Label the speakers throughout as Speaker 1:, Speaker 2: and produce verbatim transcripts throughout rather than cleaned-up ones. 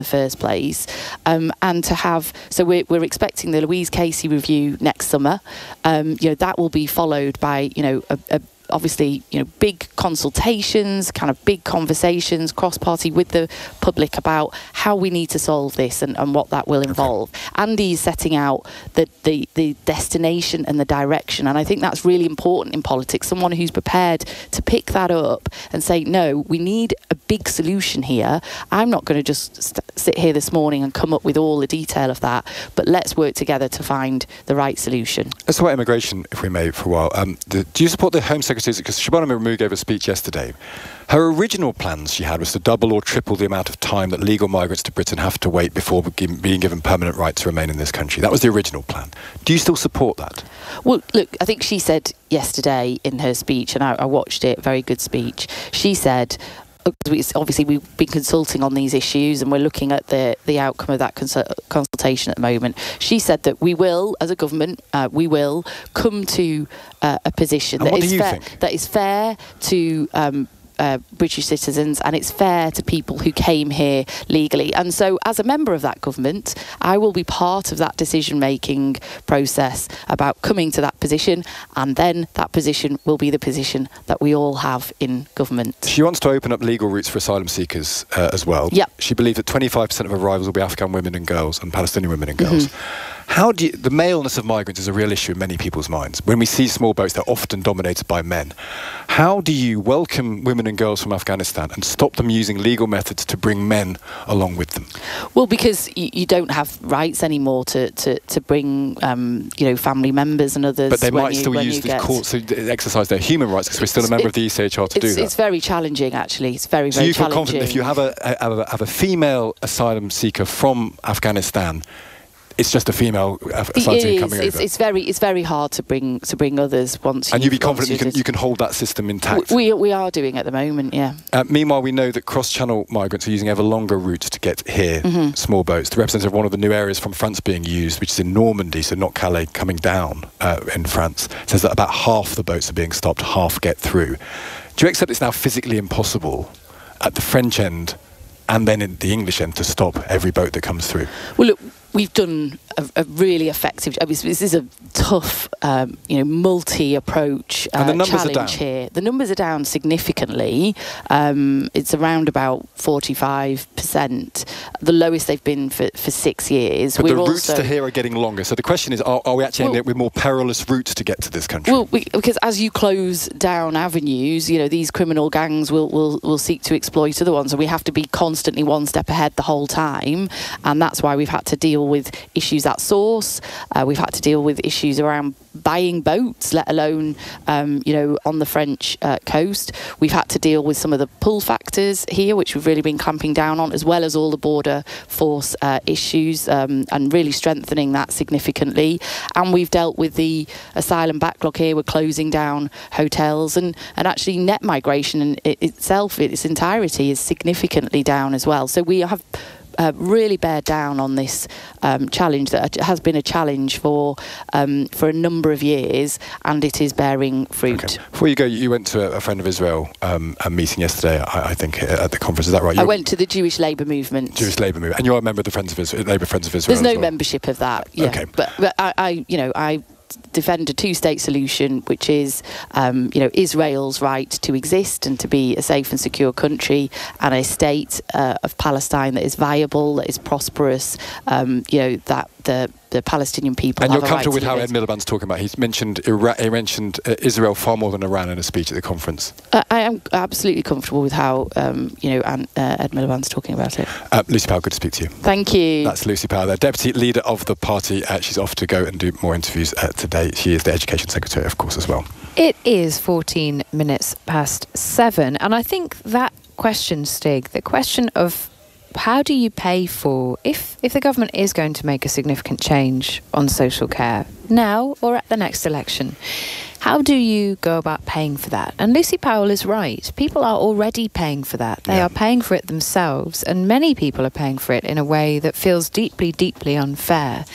Speaker 1: the first place, um, and to have so we're, we're expecting the Louise Casey review next summer. Um, you know, that will be followed by you know a, a obviously, you know, big consultations, kind of big conversations, cross-party with the public about how we need to solve this and, and what that will involve. Okay. Andy is setting out the, the, the destination and the direction, and I think that's really important in politics, someone who's prepared to pick that up and say, no, we need a big solution here. I'm not going to just st- sit here this morning and come up with all the detail of that, but let's work together to find the right solution.
Speaker 2: Let's talk about immigration, if we may, for a while. Um, the, do you support the Home Secretary? Because Shabana Mahmood gave a speech yesterday. Her original plans she had was to double or triple the amount of time that legal migrants to Britain have to wait before being given permanent right to remain in this country. That was the original plan. Do you still support that?
Speaker 1: Well, look, I think she said yesterday in her speech, and I, I watched it, very good speech, she said, obviously we've been consulting on these issues and we're looking at the, the outcome of that consul- consultation at the moment. She said that we will, as a government, uh, we will come to uh, a position that is, fair, that is fair to um, uh, British citizens, and it's fair to people who came here legally. And so as a member of that government, I will be part of that decision-making process about coming to that position, and then that position will be the position that we all have in government.
Speaker 2: She wants to open up legal routes for asylum seekers uh, as well.
Speaker 1: Yep.
Speaker 2: She believes that twenty-five percent of arrivals will be Afghan women and girls and Palestinian women and girls. Mm-hmm. How do you, the maleness of migrants is a real issue in many people's minds. When we see small boats, they're often dominated by men. How do you welcome women and girls from Afghanistan and stop them using legal methods to bring men along with them?
Speaker 1: Well, because you, you don't have rights anymore to, to, to bring, um, you know, family members and others.
Speaker 2: But they might
Speaker 1: you,
Speaker 2: still use the courts to exercise their human rights, because we're still a member of the E C H R to do that.
Speaker 1: It's very challenging, actually. It's very, very
Speaker 2: challenging. So you feel
Speaker 1: challenging.
Speaker 2: confident if you have a, have a, have a female asylum seeker from Afghanistan, it's just a female asylum seeker coming
Speaker 1: it's,
Speaker 2: over.
Speaker 1: It's very, it's very hard to bring to bring others once.
Speaker 2: And you'd be confident you can you can hold that system intact.
Speaker 1: We we are doing at the moment, yeah.
Speaker 2: Uh, meanwhile, we know that cross-channel migrants are using ever longer routes to get here. Mm-hmm. Small boats. The representative of one of the new areas from France being used, which is in Normandy, so not Calais, coming down uh, in France, says that about half the boats are being stopped, half get through. Do you accept it's now physically impossible at the French end and then in the English end to stop every boat that comes through?
Speaker 1: Well, look, we've done a, a really effective. I mean, this is a tough, um, you know, multi-approach uh,
Speaker 2: and the numbers
Speaker 1: challenge
Speaker 2: are down.
Speaker 1: here. The numbers are down significantly. Um, it's around about forty-five percent, the lowest they've been for, for six years.
Speaker 2: But
Speaker 1: We're
Speaker 2: the routes
Speaker 1: also,
Speaker 2: to here are getting longer. So the question is, are, are we actually
Speaker 1: well,
Speaker 2: ending up with more perilous routes to get to this country?
Speaker 1: Well, we, because as you close down avenues, you know, these criminal gangs will, will, will seek to exploit other ones, and we have to be constantly one step ahead the whole time. And that's why we've had to deal with issues at source. Uh, we've had to deal with issues around buying boats, let alone, um, you know, on the French uh, coast. We've had to deal with some of the pull factors here, which we've really been clamping down on, as well as all the border force uh, issues, um, and really strengthening that significantly. And we've dealt with the asylum backlog here. We're closing down hotels, and, and actually net migration in it itself, in its entirety, is significantly down as well. So we have Uh, really bear down on this um, challenge that has been a challenge for um, for a number of years, and it is bearing fruit.
Speaker 2: Okay. Before you go, you went to a, a Friend of Israel um, a meeting yesterday, I, I think, at the conference. Is that right? You're
Speaker 1: I went to the Jewish Labour Movement.
Speaker 2: Jewish Labour Movement, and you're a member of the Friends of Israel, Labour Friends of Israel.
Speaker 1: There's no
Speaker 2: as well.
Speaker 1: membership of that. Yeah.
Speaker 2: Okay.
Speaker 1: But, but I, I, you know, I defend a two-state solution, which is, um, you know, Israel's right to exist and to be a safe and secure country, and a state uh, of Palestine that is viable, that is prosperous. Um, you know, that the the Palestinian people.
Speaker 2: And
Speaker 1: have
Speaker 2: you're
Speaker 1: a right
Speaker 2: comfortable with
Speaker 1: to
Speaker 2: how
Speaker 1: live.
Speaker 2: Ed Miliband's talking about? He's mentioned Ira- he mentioned uh, Israel far more than Iran in a speech at the conference.
Speaker 1: Uh, I am absolutely comfortable with how um, you know and, uh, Ed Miliband's talking about it.
Speaker 2: Uh, Lucy Powell, good to speak to you.
Speaker 1: Thank you.
Speaker 2: That's Lucy Powell, the deputy leader of the party. Uh, she's off to go and do more interviews uh, today. She is the education secretary, of course, as well.
Speaker 3: It is fourteen minutes past seven, and I think that question, Stig, the question of how do you pay for, if, if the government is going to make a significant change on social care now or at the next election, how do you go about paying for that? And Lucy Powell is right. People are already paying for that. They
Speaker 2: yeah.
Speaker 3: are paying for it themselves, and many people are paying for it in a way that feels deeply, deeply unfair.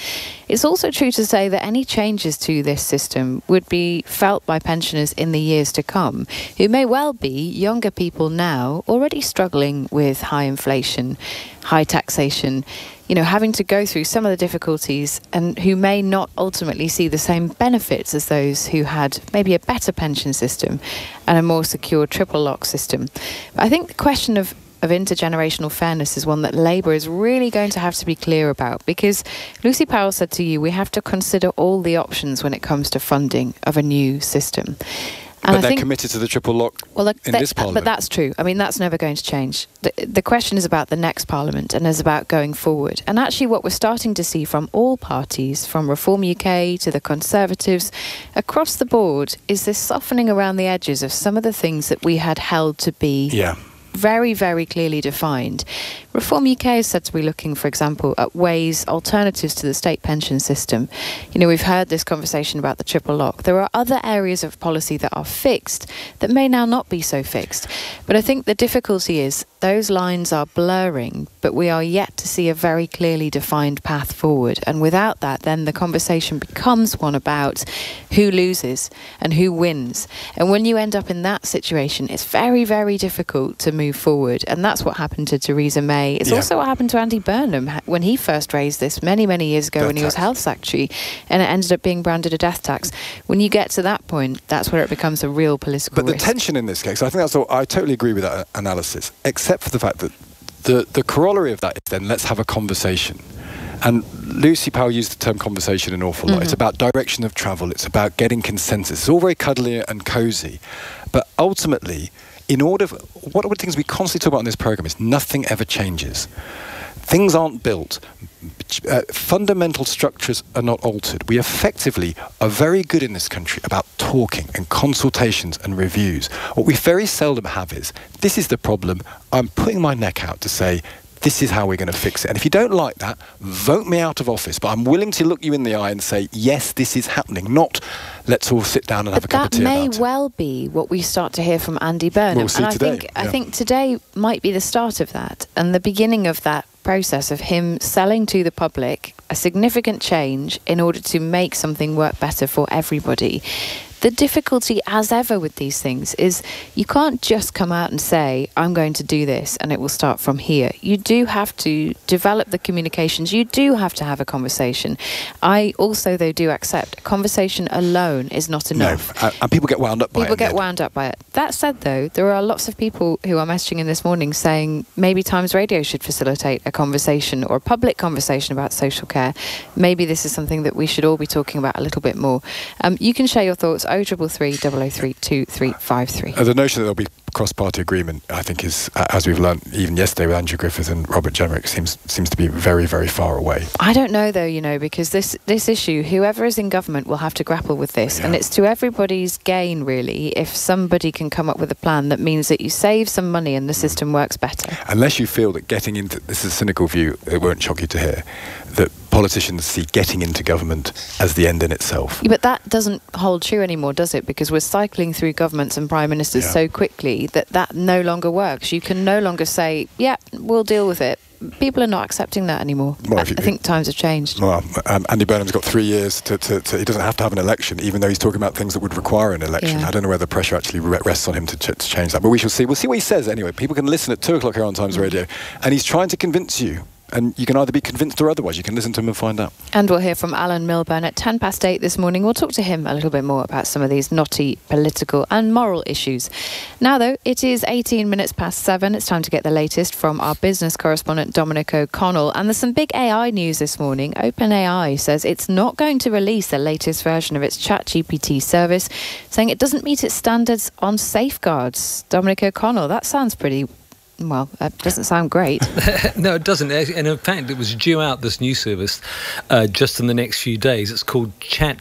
Speaker 3: It's also true to say that any changes to this system would be felt by pensioners in the years to come, who may well be younger people now already struggling with high inflation, high taxation, you know, having to go through some of the difficulties, and who may not ultimately see the same benefits as those who had maybe a better pension system and a more secure triple lock system. But I think the question of of intergenerational fairness is one that Labour is really going to have to be clear about, because Lucy Powell said to you, we have to consider all the options when it comes to funding of a new system. And
Speaker 2: but
Speaker 3: I
Speaker 2: they're
Speaker 3: think,
Speaker 2: committed to the triple lock
Speaker 3: well,
Speaker 2: in
Speaker 3: they,
Speaker 2: this Parliament.
Speaker 3: But that's true. I mean, that's never going to change. The, the question is about the next Parliament and is about going forward. And actually what we're starting to see from all parties, from Reform U K to the Conservatives, across the board, is this softening around the edges of some of the things that we had held to be
Speaker 2: yeah.
Speaker 3: very, very clearly defined. Reform U K is said to be looking, for example, at ways, alternatives to the state pension system. You know, we've heard this conversation about the triple lock. There are other areas of policy that are fixed that may now not be so fixed. But I think the difficulty is those lines are blurring, but we are yet to see a very clearly defined path forward. And without that, then the conversation becomes one about who loses and who wins. And when you end up in that situation, it's very, very difficult to move forward. And that's what happened to Theresa May. It's yeah. also what happened to Andy Burnham when he first raised this many, many years ago death when he was tax. Health Secretary, and it ended up being branded a death tax. When you get to that point, that's where it becomes a real political
Speaker 2: But
Speaker 3: risk.
Speaker 2: the tension in this case, I think that's all, I totally agree with that analysis, except for the fact that the, the corollary of that is then let's have a conversation. And Lucy Powell used the term conversation an awful lot. Mm-hmm. It's about direction of travel. It's about getting consensus. It's all very cuddly and cosy. But ultimately, in order, for, one of the things we constantly talk about in this programme is nothing ever changes. Things aren't built. Uh, fundamental structures are not altered. We effectively are very good in this country about talking and consultations and reviews. What we very seldom have is, this is the problem, I'm putting my neck out to say, this is how we're going to fix it. And if you don't like that, vote me out of office. But I'm willing to look you in the eye and say, yes, this is happening. Not, let's all sit down and have
Speaker 3: but
Speaker 2: a cup of tea about it.
Speaker 3: That may well be what we start to hear from Andy Burnham.
Speaker 2: We'll see
Speaker 3: and I
Speaker 2: today.
Speaker 3: think,
Speaker 2: yeah.
Speaker 3: I think today might be the start of that and the beginning of that process of him selling to the public a significant change in order to make something work better for everybody. The difficulty, as ever with these things, is you can't just come out and say, I'm going to do this and it will start from here. You do have to develop the communications. You do have to have a conversation. I also, though, do accept a conversation alone is not enough.
Speaker 2: No, and people get wound up by
Speaker 3: people
Speaker 2: it.
Speaker 3: People get wound up by it. That said, though, there are lots of people who are messaging in this morning saying maybe Times Radio should facilitate a conversation or a public conversation about social care. Maybe this is something that we should all be talking about a little bit more. Um, you can share your thoughts. oh triple three, double oh three, two three five three.
Speaker 2: Uh, the notion that there'll be cross-party agreement, I think, is, uh, as we've learned even yesterday with Andrew Griffith and Robert Jenrick, seems seems to be very, very far away.
Speaker 3: I don't know, though, you know, because this, this issue, whoever is in government will have to grapple with this. Yeah. And it's to everybody's gain, really, if somebody can come up with a plan that means that you save some money and the system works better. Unless
Speaker 2: you feel that getting into, this is a cynical view, it won't shock you to hear, that politicians see getting into government as the end in itself.
Speaker 3: Yeah, but that doesn't hold true anymore, does it? Because we're cycling through governments and prime ministers yeah. so quickly that that no longer works. You can no longer say, yeah, we'll deal with it. People are not accepting that anymore. Well, I, you, I think times have changed.
Speaker 2: Well, um, Andy Burnham's got three years to, to, to... He doesn't have to have an election, even though he's talking about things that would require an election. Yeah. I don't know whether the pressure actually rests on him to, ch- to change that. But we shall see. We'll see what he says anyway. People can listen at two o'clock here on Times Radio. And he's trying to convince you. And you can either be convinced or otherwise. You can listen to him and find out.
Speaker 3: And we'll hear from Alan Milburn at ten past eight this morning. We'll talk to him a little bit more about some of these knotty political and moral issues. Now, though, it is eighteen minutes past seven. It's time to get the latest from our business correspondent, Dominic O'Connell. And there's some big A I news this morning. OpenAI says it's not going to release the latest version of its ChatGPT service, saying it doesn't meet its standards on safeguards. Dominic O'Connell, that sounds pretty... Well, that doesn't sound great.
Speaker 4: No, it doesn't. And in fact, it was due out, this new service, uh, just in the next few days. It's called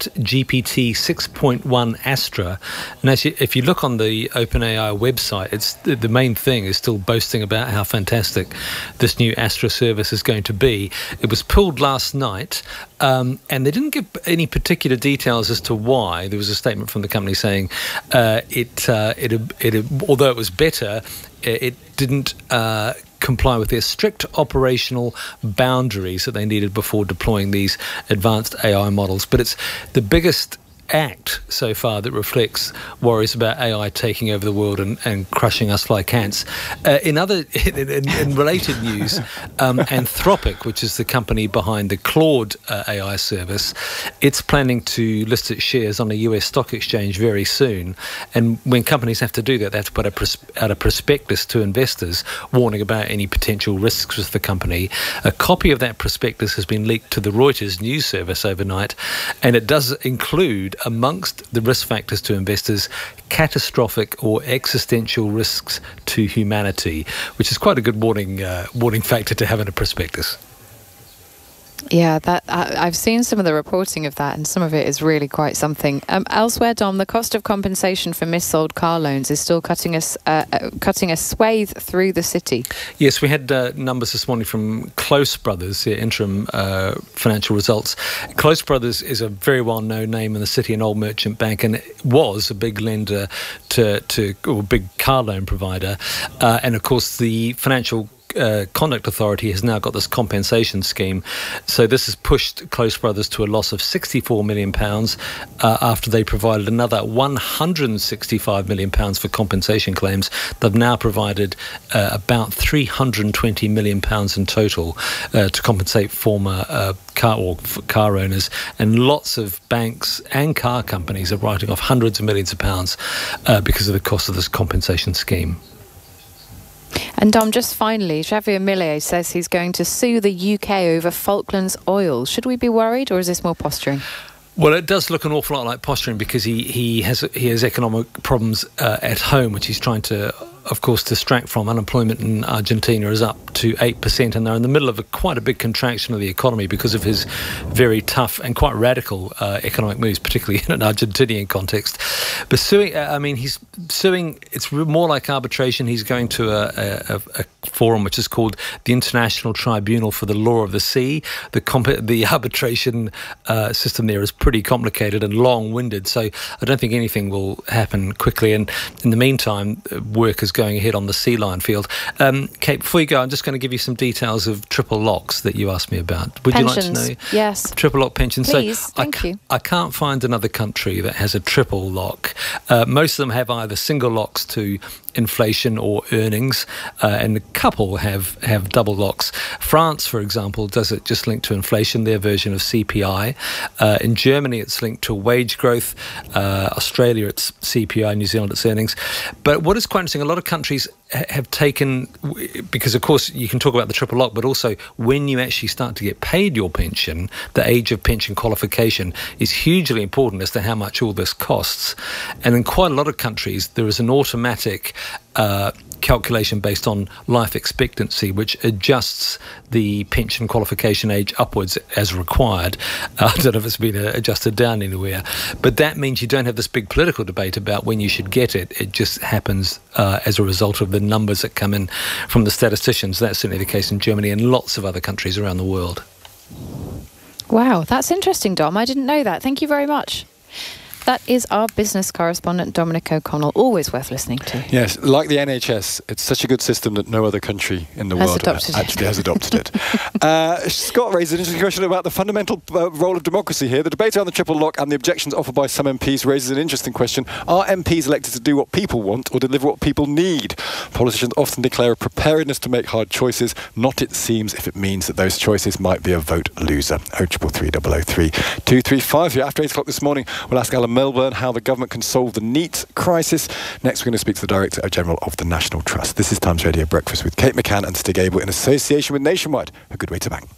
Speaker 4: ChatGPT six point one Astra. And actually, if you look on the OpenAI website, it's the, the main thing is still boasting about how fantastic this new Astra service is going to be. It was pulled last night, um, and they didn't give any particular details as to why. There was a statement from the company saying uh, it, uh, it, it, it, although it was better, it didn't uh, comply with their strict operational boundaries that they needed before deploying these advanced A I models. But it's the biggest act so far that reflects worries about A I taking over the world and, and crushing us like ants. Uh, in other, in, in, in related news, um, Anthropic, which is the company behind the Claude uh, A I service, it's planning to list its shares on a U S stock exchange very soon. And when companies have to do that, they have to put a pros- out a prospectus to investors warning about any potential risks with the company. A copy of that prospectus has been leaked to the Reuters news service overnight, and it does include, amongst the risk factors to investors, catastrophic or existential risks to humanity, which is quite a good warning uh, warning factor to have in a prospectus.
Speaker 3: Yeah, that I, I've seen some of the reporting of that, and some of it is really quite something. Um, elsewhere, Dom, the cost of compensation for missold car loans is still cutting us, uh, uh, cutting a swathe through the city.
Speaker 4: Yes, we had uh, numbers this morning from Close Brothers, the interim uh, financial results. Close Brothers is a very well-known name in the city, an old merchant bank, and it was a big lender to, to or a big car loan provider. Uh, and of course, the financial Uh, Conduct Authority has now got this compensation scheme. So this has pushed Close Brothers to a loss of sixty-four million pounds uh, after they provided another one hundred sixty-five million pounds for compensation claims. They've now provided uh, about three hundred twenty million pounds in total uh, to compensate former uh, car or car owners, and lots of banks and car companies are writing off hundreds of millions of pounds uh, because of the cost of this compensation scheme.
Speaker 3: And Dom, just finally, Javier Milei says he's going to sue the U K over Falklands oil. Should we be worried, or is this more posturing?
Speaker 4: Well, it does look an awful lot like posturing, because he, he has he has economic problems uh, at home, which he's trying to, of course, distract from. Unemployment in Argentina is up to eight percent, and they're in the middle of a, quite a big contraction of the economy because of his very tough and quite radical uh, economic moves, particularly in an Argentinian context. But suing, I mean, he's suing, it's more like arbitration. He's going to a, a, a forum which is called the International Tribunal for the Law of the Sea. The, comp- the arbitration uh, system there is pretty complicated and long-winded, so I don't think anything will happen quickly. And in the meantime, work is going ahead on the Sea Lion field. Um, Kate, before you go, I'm just going to give you some details of triple locks that you asked me about. Would
Speaker 3: Pensions,
Speaker 4: you like to know?
Speaker 3: Yes.
Speaker 4: Triple lock pensions.
Speaker 3: Please,
Speaker 4: so
Speaker 3: thank
Speaker 4: I ca-
Speaker 3: you.
Speaker 4: I can't find another country that has a triple lock. Uh, most of them have either single locks to inflation or earnings, uh, and a couple have, have double locks. France, for example, does it just linked to inflation, their version of C P I. Uh, in Germany, it's linked to wage growth. Uh, Australia, it's C P I. New Zealand, it's earnings. But what is quite interesting, a lot of countries ha- have taken, because of course you can talk about the triple lock, but also when you actually start to get paid your pension, the age of pension qualification is hugely important as to how much all this costs. And in quite a lot of countries, there is an automatic Uh, calculation based on life expectancy, which adjusts the pension qualification age upwards as required. Uh, I don't know if it's been uh, adjusted down anywhere, but that means you don't have this big political debate about when you should get it. It just happens uh, as a result of the numbers that come in from the statisticians. That's certainly the case in Germany and lots of other countries around the world.
Speaker 3: Wow, that's interesting, Dom. I didn't know that. Thank you very much. That is our business correspondent, Dominic O'Connell. Always worth listening to.
Speaker 2: Yes, like the N H S, it's such a good system that no other country in the
Speaker 3: Has
Speaker 2: world
Speaker 3: adopted
Speaker 2: actually
Speaker 3: it.
Speaker 2: has adopted it. uh, Scott raised an interesting question about the fundamental uh, role of democracy here. The debate around the triple lock and the objections offered by some M Ps raises an interesting question. Are M Ps elected to do what people want or deliver what people need? Politicians often declare a preparedness to make hard choices, not, it seems, if it means that those choices might be a vote loser. oh triple three double oh three two three five here. After eight o'clock this morning, we'll ask Alan Milburn how the government can solve the NEET crisis. Next, we're going to speak to the Director General of the National Trust. This is Times Radio Breakfast with Kate McCann and Stig Abel in association with Nationwide. A good way to bank.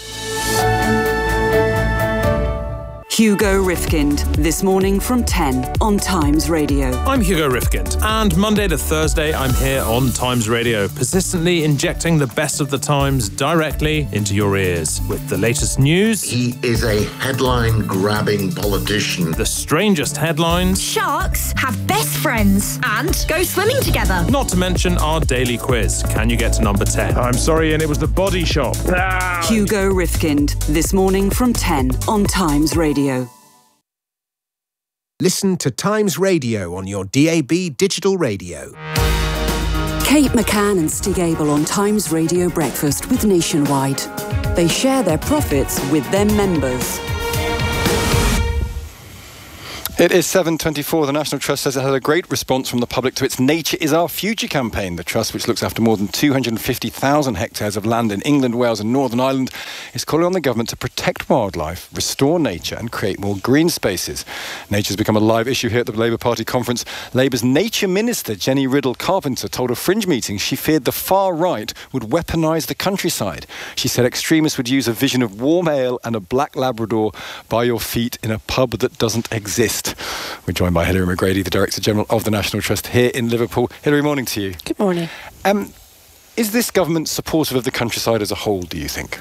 Speaker 5: Hugo Rifkind, this morning from ten on Times Radio.
Speaker 6: I'm Hugo Rifkind, and Monday to Thursday I'm here on Times Radio, persistently injecting the best of the Times directly into your ears. With the latest news...
Speaker 7: He is a headline-grabbing politician.
Speaker 6: The strangest headlines...
Speaker 8: Sharks have best friends and go swimming together.
Speaker 6: Not to mention our daily quiz. Can you get to number ten?
Speaker 9: I'm sorry, and it was the Body Shop. Ah!
Speaker 5: Hugo Rifkind, this morning from ten on Times Radio.
Speaker 10: Listen to Times Radio on your D A B digital radio.
Speaker 5: Kate McCann and Stig Abel on Times Radio Breakfast with Nationwide. They share their profits with their members.
Speaker 2: It is seven twenty-four. The National Trust says it had a great response from the public to its Nature is Our Future campaign. The Trust, which looks after more than two hundred fifty thousand hectares of land in England, Wales and Northern Ireland, is calling on the government to protect wildlife, restore nature and create more green spaces. Nature has become a live issue here at the Labour Party conference. Labour's Nature Minister, Jenny Riddle-Carpenter, told a fringe meeting she feared the far right would weaponise the countryside. She said extremists would use a vision of warm ale and a black Labrador by your feet in a pub that doesn't exist. We're joined by Hilary McGrady, the Director General of the National Trust here in Liverpool. Hilary, morning to you.
Speaker 10: Good morning.
Speaker 2: Um, is this government supportive of the countryside as a whole, do you think?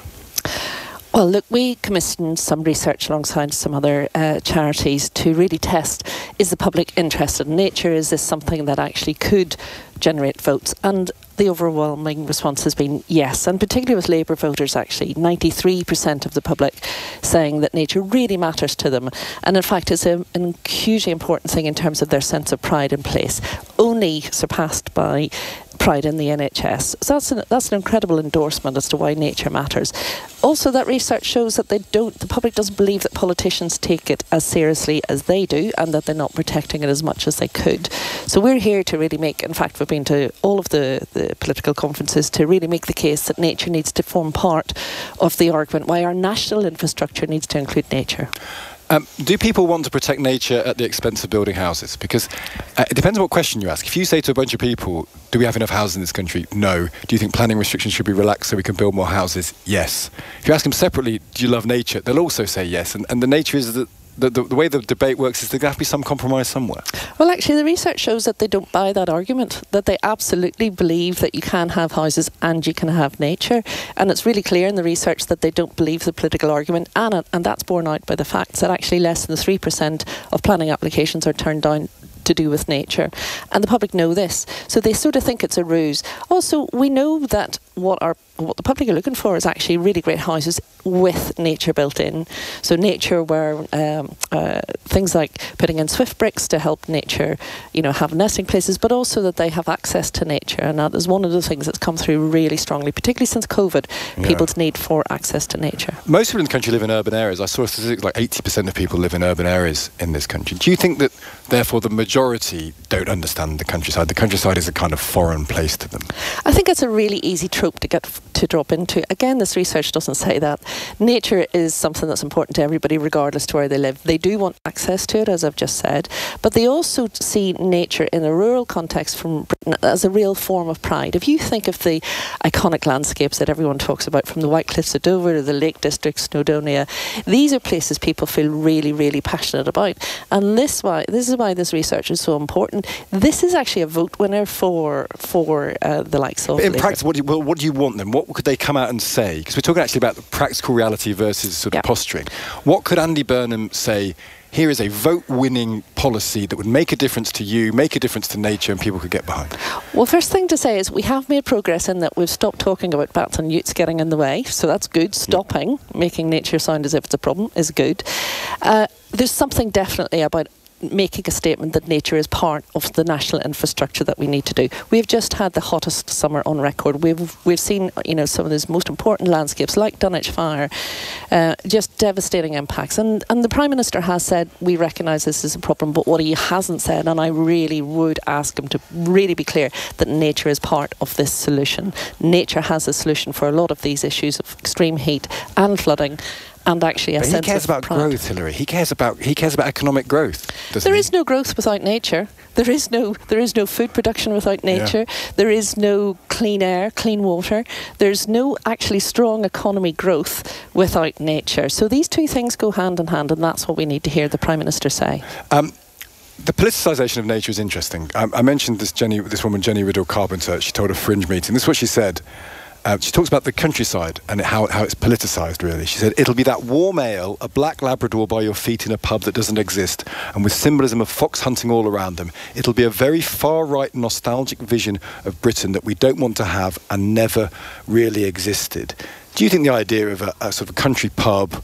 Speaker 10: Well, look, we commissioned some research alongside some other uh, charities to really test, is the public interested in nature? Is this something that actually could generate votes? And the overwhelming response has been yes, and particularly with Labour voters, actually, ninety-three percent of the public saying that nature really matters to them. And in fact, it's a, a hugely important thing in terms of their sense of pride in place, only surpassed by pride in the N H S. So that's an, that's an incredible endorsement as to why nature matters. Also, that research shows that they don't, the public doesn't believe that politicians take it as seriously as they do, and that they're not protecting it as much as they could. So we're here to really make, in fact, we've been to all of the, the political conferences to really make the case that nature needs to form part of the argument, why our national infrastructure needs to include nature.
Speaker 2: Um, do people want to protect nature at the expense of building houses? Because uh, it depends on what question you ask. If you say to a bunch of people, do we have enough houses in this country? No. Do you think planning restrictions should be relaxed so we can build more houses? Yes. If you ask them separately, do you love nature? They'll also say yes. And, and the nature is that The, the, the way the debate works is there's going to have to be some compromise somewhere.
Speaker 10: Well, actually, the research shows that they don't buy that argument, that they absolutely believe that you can have houses and you can have nature. And it's really clear in the research that they don't believe the political argument, and, and that's borne out by the fact that actually less than three percent of planning applications are turned down to do with nature. And the public know this, so they sort of think it's a ruse. Also, we know that what our what the public are looking for is actually really great houses with nature built in. So nature where um, uh, things like putting in Swift bricks to help nature, you know, have nesting places, but also that they have access to nature. And that is one of the things that's come through really strongly, particularly since COVID, yeah. people's need for access to nature.
Speaker 2: Most people in the country live in urban areas. I saw statistics like eighty percent of people live in urban areas in this country. Do you think that, therefore, the majority don't understand the countryside? The countryside is a kind of foreign place to them.
Speaker 10: I think it's a really easy trope to get to drop into. Again, this research doesn't say that. Nature is something that's important to everybody, regardless to where they live. They do want access to it, as I've just said, but they also see nature in a rural context from Britain as a real form of pride. If you think of the iconic landscapes that everyone talks about, from the White Cliffs of Dover to the Lake District, Snowdonia, these are places people feel really, really passionate about. And this why this is why this research is so important. This is actually a vote winner for for uh, the likes of.
Speaker 2: But in
Speaker 10: Labour.
Speaker 2: practice, what do you, well, what do you want then? What could they come out and say? Because we're talking actually about the practical reality versus sort of yep. posturing. What could Andy Burnham say? Here is a vote-winning policy that would make a difference to you, make a difference to nature, and people could get behind.
Speaker 10: Well, first thing to say is we have made progress in that we've stopped talking about bats and newts getting in the way, so that's good. Stopping, yeah. making nature sound as if it's a problem is good. Uh, there's something definitely about making a statement that nature is part of the national infrastructure that we need to do. We've just had the hottest summer on record. We've we've seen, you know, some of those most important landscapes like Dunwich Fire, uh, just devastating impacts. And and the Prime Minister has said we recognise this is a problem, but what he hasn't said, and I really would ask him to really be clear, that nature is part of this solution. Nature has a solution for a lot of these issues of extreme heat and flooding. And actually, a
Speaker 2: but
Speaker 10: sense
Speaker 2: he cares
Speaker 10: of
Speaker 2: about
Speaker 10: pride.
Speaker 2: growth, Hilary. He cares about he cares about economic growth.
Speaker 10: There
Speaker 2: he?
Speaker 10: is no growth without nature. There is no there is no food production without nature. Yeah. There is no clean air, clean water. There's no actually strong economy growth without nature. So these two things go hand in hand, and that's what we need to hear the Prime Minister say.
Speaker 2: Um, The politicisation of nature is interesting. I, I mentioned this Jenny, this woman, Jenny Riddle-Carpenter. She told a fringe meeting. This is what she said. Uh, she talks about the countryside and how, how it's politicised, really. She said, it'll be that warm ale, a black Labrador by your feet in a pub that doesn't exist, and with symbolism of fox hunting all around them. It'll be a very far-right, nostalgic vision of Britain that we don't want to have and never really existed. Do you think the idea of a, a sort of country pub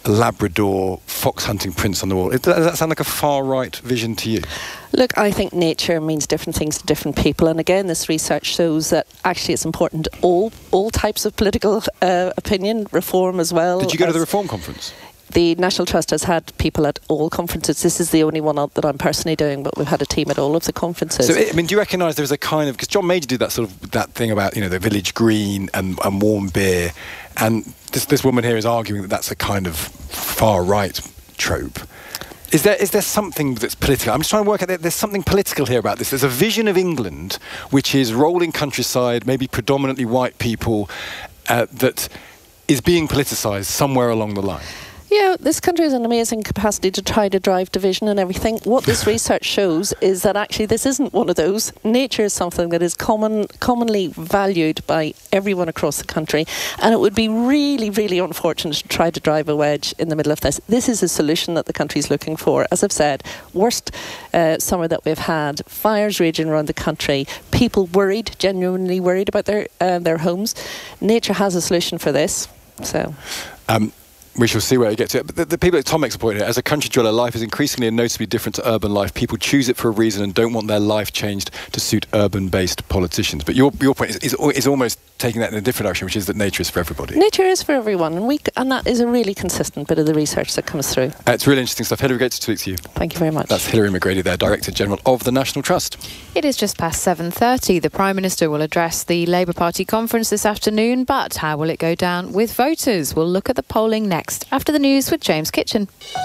Speaker 2: a Labrador fox hunting prince on the wall. Does that sound like a far-right vision to you?
Speaker 10: Look, I think nature means different things to different people. And again, this research shows that actually it's important to all, all types of political uh, opinion, reform as well.
Speaker 2: Did you go to the Reform Conference?
Speaker 10: The National Trust has had people at all conferences. This is the only one that I'm personally doing, but we've had a team at all of the conferences.
Speaker 2: So, I mean, do you recognise there's a kind of... Because John Major did that sort of that thing about, you know, the village green and, and warm beer, and this this woman here is arguing that that's a kind of far-right trope. Is there is there something that's political? I'm just trying to work out, there's something political here about this. There's a vision of England, which is rolling countryside, maybe predominantly white people, uh, that is being politicised somewhere along the line.
Speaker 10: Yeah, this country has an amazing capacity to try to drive division and everything. What this research shows is that actually this isn't one of those. Nature is something that is common, commonly valued by everyone across the country, and it would be really, really unfortunate to try to drive a wedge in the middle of this. This is a solution that the country is looking for. As I've said, worst uh, summer that we've had, fires raging around the country, people worried, genuinely worried about their uh, their homes. Nature has a solution for this. So.
Speaker 2: Um, We shall see where it gets to. But the, the people at Tom makes a point here. As a country dweller, life is increasingly and noticeably different to urban life. People choose it for a reason and don't want their life changed to suit urban-based politicians. But your your point is, is, is almost taking that in a different direction, which is that nature is for everybody.
Speaker 10: Nature is for everyone, and we and that is a really consistent bit of the research that comes through.
Speaker 2: Uh, it's really interesting stuff. Hilary, great to speak to you.
Speaker 10: Thank you very much.
Speaker 2: That's Hilary McGrady there, Director General of the National Trust.
Speaker 3: It is just past seven thirty. The Prime Minister will address the Labour Party conference this afternoon, but how will it go down with voters? We'll look at the polling next, after the news with James Kitchen.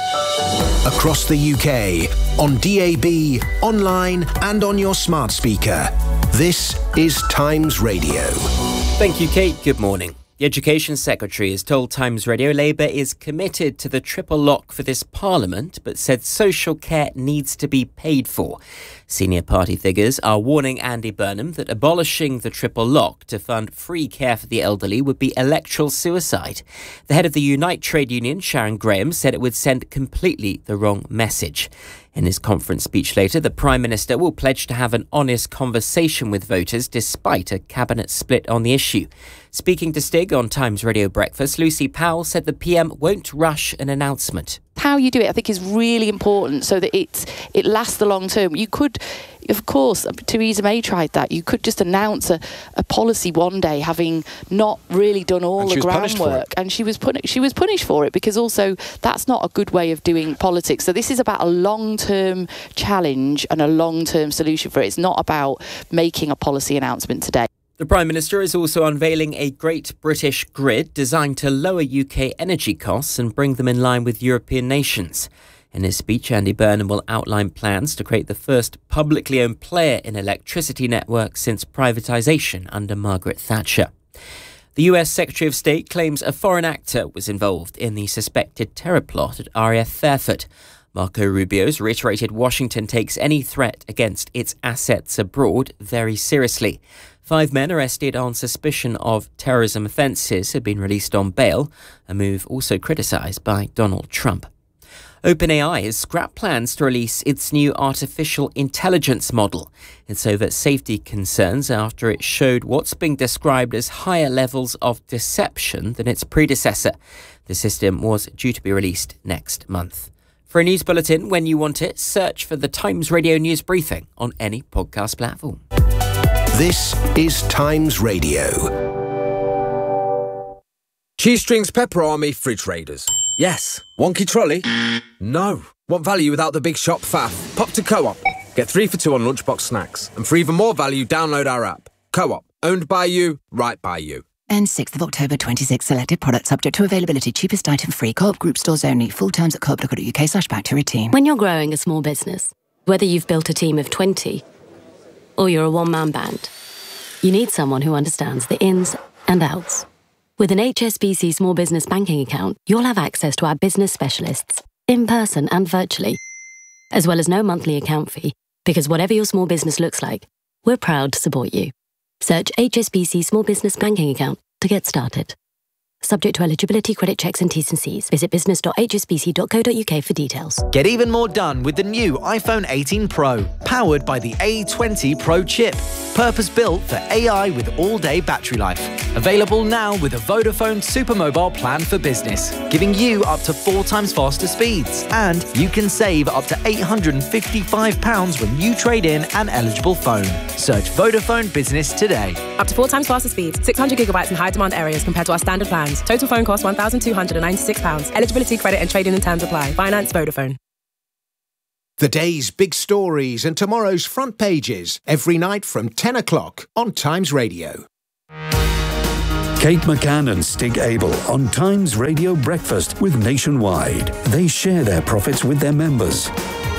Speaker 11: Across the U K, on D A B, online and on your smart speaker. This is Times Radio.
Speaker 12: Thank you, Kate. Good morning. The Education Secretary has told Times Radio Labour is committed to the triple lock for this Parliament, but said social care needs to be paid for. Senior party figures are warning Andy Burnham that abolishing the triple lock to fund free care for the elderly would be electoral suicide. The head of the Unite trade union, Sharon Graham, said it would send completely the wrong message. In his conference speech later, the Prime Minister will pledge to have an honest conversation with voters despite a cabinet split on the issue. Speaking to Stig on Times Radio Breakfast, Lucy Powell said the P M won't rush an announcement.
Speaker 1: How you do it, I think, is really important so that it, it lasts the long term. You could, of course, Theresa May tried that. You could just announce a, a policy one day having not really done all
Speaker 2: and
Speaker 1: the groundwork. And she was, put, she was punished for it, because also that's not a good way of doing politics. So this is about a long-term challenge and a long-term solution for it. It's not about making a policy announcement today.
Speaker 12: The Prime Minister is also unveiling a Great British Grid designed to lower U K energy costs and bring them in line with European nations. In his speech, Andy Burnham will outline plans to create the first publicly owned player in electricity networks since privatisation under Margaret Thatcher. The U S Secretary of State claims a foreign actor was involved in the suspected terror plot at R A F Fairford. Marco Rubio's reiterated Washington takes any threat against its assets abroad very seriously. Five men arrested on suspicion of terrorism offences have been released on bail, a move also criticised by Donald Trump. OpenAI has scrapped plans to release its new artificial intelligence model. It's over safety concerns after it showed what's being described as higher levels of deception than its predecessor. The system was due to be released next month. For a news bulletin when you want it, search for the Times Radio News Briefing on any podcast platform.
Speaker 11: This is Times Radio.
Speaker 13: Cheese Strings Pepper Army Fridge Raiders. Yes. Wonky trolley? No. Want value without the big shop faff? Pop to Co-op. Get three for two on lunchbox snacks. And for even more value, download our app. Co-op. Owned by you, right by you.
Speaker 14: And sixth of October twenty-six, selected products subject to availability, cheapest item free, Co-op group stores only, full terms at co op dot co dot uk slash back to routine.
Speaker 15: When you're growing a small business, whether you've built a team of twenty or you're a one-man band, you need someone who understands the ins and outs. With an H S B C Small Business Banking account, you'll have access to our business specialists, in person and virtually, as well as no monthly account fee, because whatever your small business looks like, we're proud to support you. Search H S B C Small Business Banking account to get started. Subject to eligibility, credit checks and T's and C's. Visit business dot h s b c dot co dot u k for details.
Speaker 16: Get even more done with the new iPhone eighteen Pro, powered by the A twenty Pro chip. Purpose-built for A I with all-day battery life. Available now with a Vodafone Supermobile plan for business, giving you up to four times faster speeds. And you can save up to eight hundred fifty-five pounds when you trade in an eligible phone. Search Vodafone Business today.
Speaker 17: Up to four times faster speeds, six hundred gigabytes in high-demand areas compared to our standard plans. Total phone cost one thousand two hundred ninety-six pounds. Eligibility, credit and trading and terms apply. Finance Vodafone.
Speaker 11: The day's big stories and tomorrow's front pages every night from ten o'clock on Times Radio.
Speaker 18: Kate McCann and Stig Abel on Times Radio Breakfast with Nationwide. They share their profits with their members.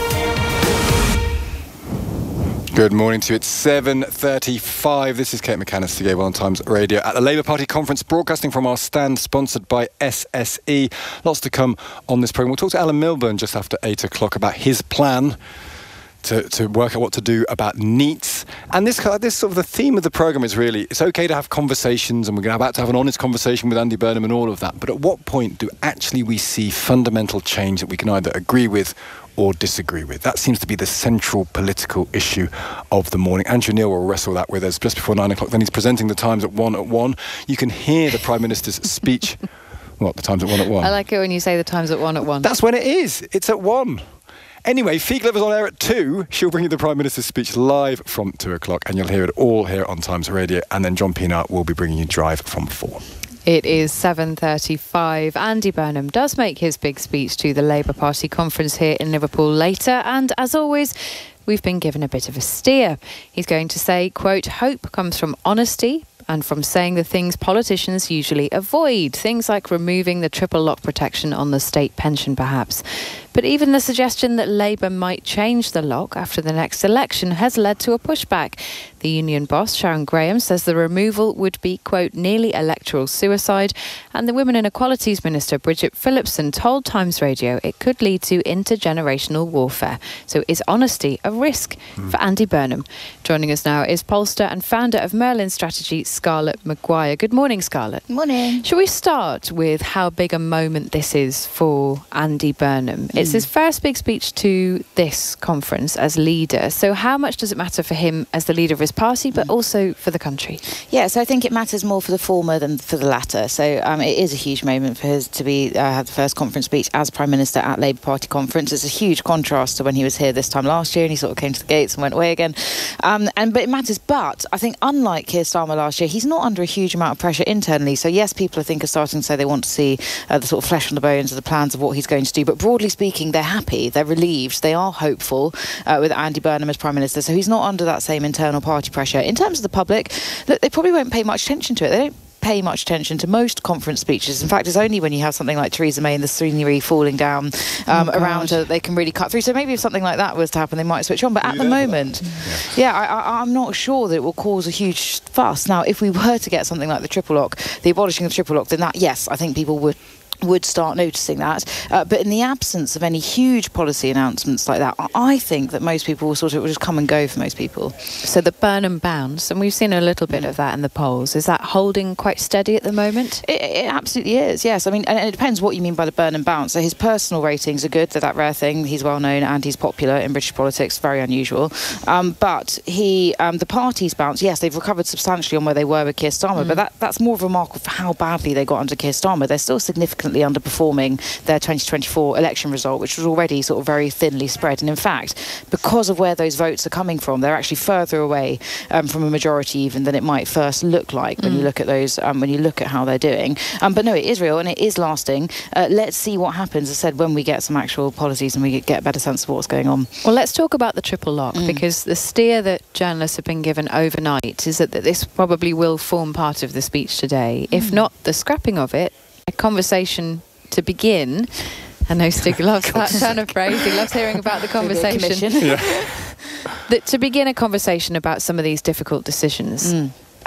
Speaker 2: Good morning to you. It's seven thirty-five. This is Kate McCann and Stig Abel on Times Radio at the Labour Party conference, broadcasting from our stand sponsored by S S E. Lots to come on this programme. We'll talk to Alan Milburn just after eight o'clock about his plan to, to work out what to do about NEETs. And this, this sort of the theme of the programme is really, it's okay to have conversations, and we're about to have an honest conversation with Andy Burnham and all of that. But at what point do actually we see fundamental change that we can either agree with or disagree with? That seems to be the central political issue of the morning. Andrew Neil will wrestle that with us just before nine o'clock. Then he's presenting the Times at one at one. You can hear the Prime Minister's speech. What, the Times at one at one?
Speaker 3: I like it when you say the Times at one at one.
Speaker 2: That's when it is. It's at one. Anyway, Fee Glover's on air at two. She'll bring you the Prime Minister's speech live from two o'clock, and you'll hear it all here on Times Radio. And then John Pienaar will be bringing you Drive from four.
Speaker 3: It is seven thirty-five. Andy Burnham does make his big speech to the Labour Party conference here in Liverpool later. And as always, we've been given a bit of a steer. He's going to say, quote, hope comes from honesty and from saying the things politicians usually avoid. Things like removing the triple lock protection on the state pension, perhaps. But even the suggestion that Labour might change the lock after the next election has led to a pushback. The union boss, Sharon Graham, says the removal would be, quote, nearly electoral suicide. And the Women and Equalities Minister, Bridget Phillipson, told Times Radio it could lead to intergenerational warfare. So is honesty a risk mm. for Andy Burnham? Joining us now is pollster and founder of Merlin Strategy, Scarlett Maguire. Good morning, Scarlett.
Speaker 19: Morning.
Speaker 3: Shall we start with how big a moment this is for Andy Burnham? Mm. It's his first big speech to this conference as leader. So how much does it matter for him as the leader of his party, but also for the country?
Speaker 19: Yeah, so I think it matters more for the former than for the latter. So um, it is a huge moment for his to be uh, have the first conference speech as Prime Minister at Labour Party conference. It's a huge contrast to when he was here this time last year, and he sort of came to the gates and went away again. Um, and but it matters. But I think unlike Keir Starmer last year, he's not under a huge amount of pressure internally. So yes, people I think are starting to say they want to see uh, the sort of flesh on the bones of the plans of what he's going to do. But broadly speaking, they're happy, they're relieved, they are hopeful uh, with Andy Burnham as Prime Minister. So he's not under that same internal party pressure. In terms of the public, look, they probably won't pay much attention to it. They don't pay much attention to most conference speeches. In fact, it's only when you have something like Theresa May and the scenery falling down um, oh around her that they can really cut through. So maybe if something like that was to happen, they might switch on. But at the moment, yeah, yeah I, I, I'm not sure that it will cause a huge fuss. Now, if we were to get something like the triple lock, the abolishing of the triple lock, then that, yes, I think people would would start noticing that. Uh, but in the absence of any huge policy announcements like that, I think that most people will sort of it will just come and go for most people.
Speaker 3: So the Burnham bounce, and we've seen a little bit of that in the polls, is that holding quite steady at the moment?
Speaker 19: It, it absolutely is, yes. I mean, and it depends what you mean by the Burnham bounce. So his personal ratings are good. They're that rare thing. He's well known and he's popular in British politics. Very unusual. Um, but he, um, the party's bounce, yes, they've recovered substantially on where they were with Keir Starmer, mm. but that, that's more of a mark of how badly they got under Keir Starmer. They're still significantly underperforming their twenty twenty-four election result, which was already sort of very thinly spread. And in fact, because of where those votes are coming from, they're actually further away um, from a majority even than it might first look like when mm. you look at those, um, when you look at how they're doing. Um, but no, it is real and it is lasting. Uh, let's see what happens, as I said, when we get some actual policies and we get a better sense of what's going on.
Speaker 3: Well, let's talk about the triple lock, mm. because the steer that journalists have been given overnight is that, that this probably will form part of the speech today. Mm. If not the scrapping of it, a conversation to begin. I know Stig loves that turn of phrase. He loves hearing about the conversation.
Speaker 2: Yeah.
Speaker 3: That to begin a conversation about some of these difficult decisions. Mm.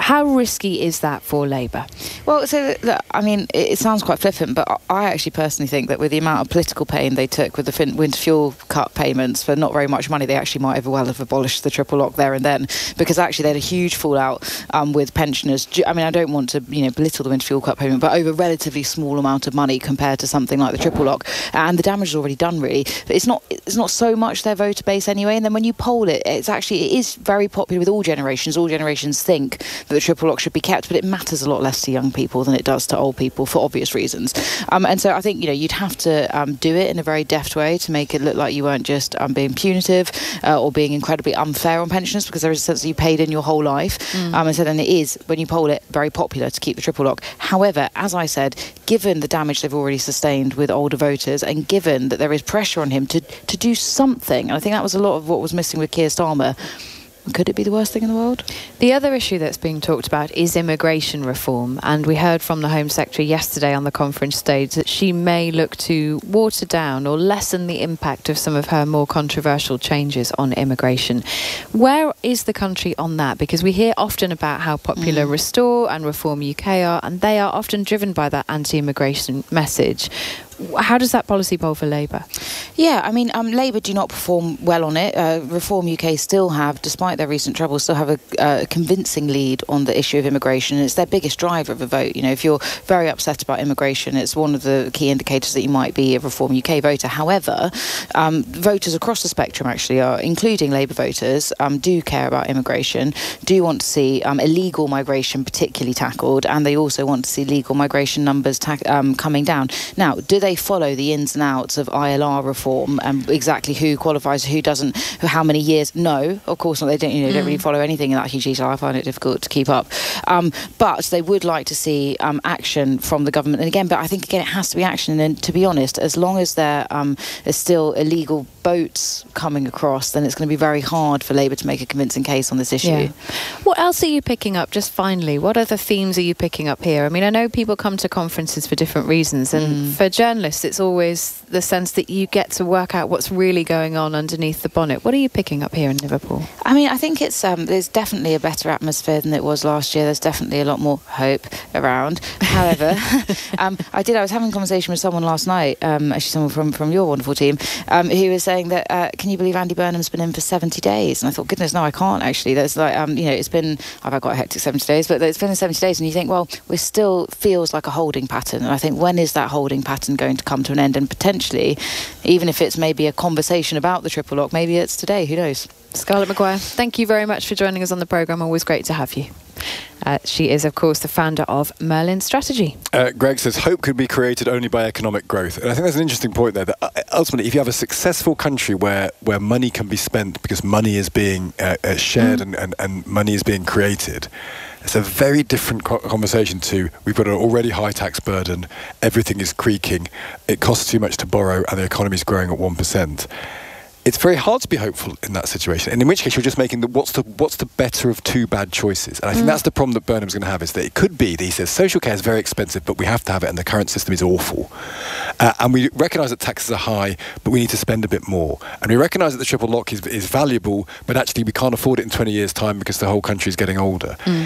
Speaker 3: How risky is that for Labour?
Speaker 19: Well, so look, I mean, it, it sounds quite flippant, but I actually personally think that with the amount of political pain they took with the fin- winter fuel cut payments for not very much money, they actually might have well have abolished the triple lock there and then, because actually they had a huge fallout um, with pensioners. I mean, I don't want to, you know, belittle the winter fuel cut payment, but over a relatively small amount of money compared to something like the triple lock, and the damage is already done. Really, but it's not. It's not so much their voter base anyway. And then when you poll it, it's actually it is very popular with all generations. All generations think that the triple lock should be kept, but it matters a lot less to young people than it does to old people for obvious reasons. Um, and so I think, you know, you'd have to um, do it in a very deft way to make it look like you weren't just um, being punitive uh, or being incredibly unfair on pensioners, because there is a sense that you paid in your whole life. Mm. Um, and so then it is, when you poll it, very popular to keep the triple lock. However, as I said, given the damage they've already sustained with older voters, and given that there is pressure on him to, to do something, and I think that was a lot of what was missing with Keir Starmer, could it be the worst thing in the world?
Speaker 3: The other issue that's being talked about is immigration reform, and we heard from the Home Secretary yesterday on the conference stage that she may look to water down or lessen the impact of some of her more controversial changes on immigration. Where is the country on that? Because we hear often about how popular mm. Restore and Reform U K are, and they are often driven by that anti-immigration message. How does that policy poll for Labour?
Speaker 19: Yeah, I mean, um, Labour do not perform well on it. Uh, Reform U K still have, despite their recent troubles, still have a uh, convincing lead on the issue of immigration. And it's their biggest driver of a vote. You know, if you're very upset about immigration, it's one of the key indicators that you might be a Reform U K voter. However, um, voters across the spectrum actually are, including Labour voters, um, do care about immigration, do want to see um, illegal migration particularly tackled, and they also want to see legal migration numbers ta- um, coming down. Now, do they follow the ins and outs of I L R reform and exactly who qualifies, who doesn't, who, how many years? No, of course not. They don't. You know, mm. don't really follow anything in that huge detail. I find it difficult to keep up. Um, but they would like to see um, action from the government. And again, but I think again it has to be action. And to be honest, as long as there um, is still illegal boats coming across, then it's going to be very hard for Labour to make a convincing case on this issue.
Speaker 3: Yeah. What else are you picking up? Just finally, what other themes are you picking up here? I mean, I know people come to conferences for different reasons, and mm. for journalists, it's always the sense that you get to work out what's really going on underneath the bonnet. What are you picking up here in Liverpool?
Speaker 19: I mean, I think it's um, there's definitely a better atmosphere than it was last year. There's definitely a lot more hope around. However, um, I did. I was having a conversation with someone last night, um, actually someone from, from your wonderful team, um, who was saying that, uh, can you believe Andy Burnham's been in for seventy days? And I thought, goodness, no, I can't actually. There's like, um, you know, it's been, I've got a hectic seventy days, but it's been seventy days, and you think, well, it still feels like a holding pattern. And I think, when is that holding pattern going to come to an end? And potentially, even if it's maybe a conversation about the triple lock, maybe it's today, who knows?
Speaker 3: Scarlett Maguire, thank you very much for joining us on the programme. Always great to have you. Uh, she is, of course, the founder of Merlin Strategy.
Speaker 2: Uh, Greg says, hope could be created only by economic growth. And I think there's an interesting point there, that uh, ultimately, if you have a successful country where, where money can be spent because money is being uh, uh, shared mm. and, and, and money is being created, it's a very different co- conversation to, we've got an already high tax burden, everything is creaking, it costs too much to borrow, and the economy is growing at one percent. It's very hard to be hopeful in that situation, and in which case you're just making the what's the what's the better of two bad choices. And I think mm. that's the problem that Burnham's going to have, is that it could be that he says social care is very expensive, but we have to have it, and the current system is awful. Uh, and we recognise that taxes are high, but we need to spend a bit more. And we recognise that the triple lock is, is valuable, but actually we can't afford it in twenty years' time because the whole country is getting older. Mm.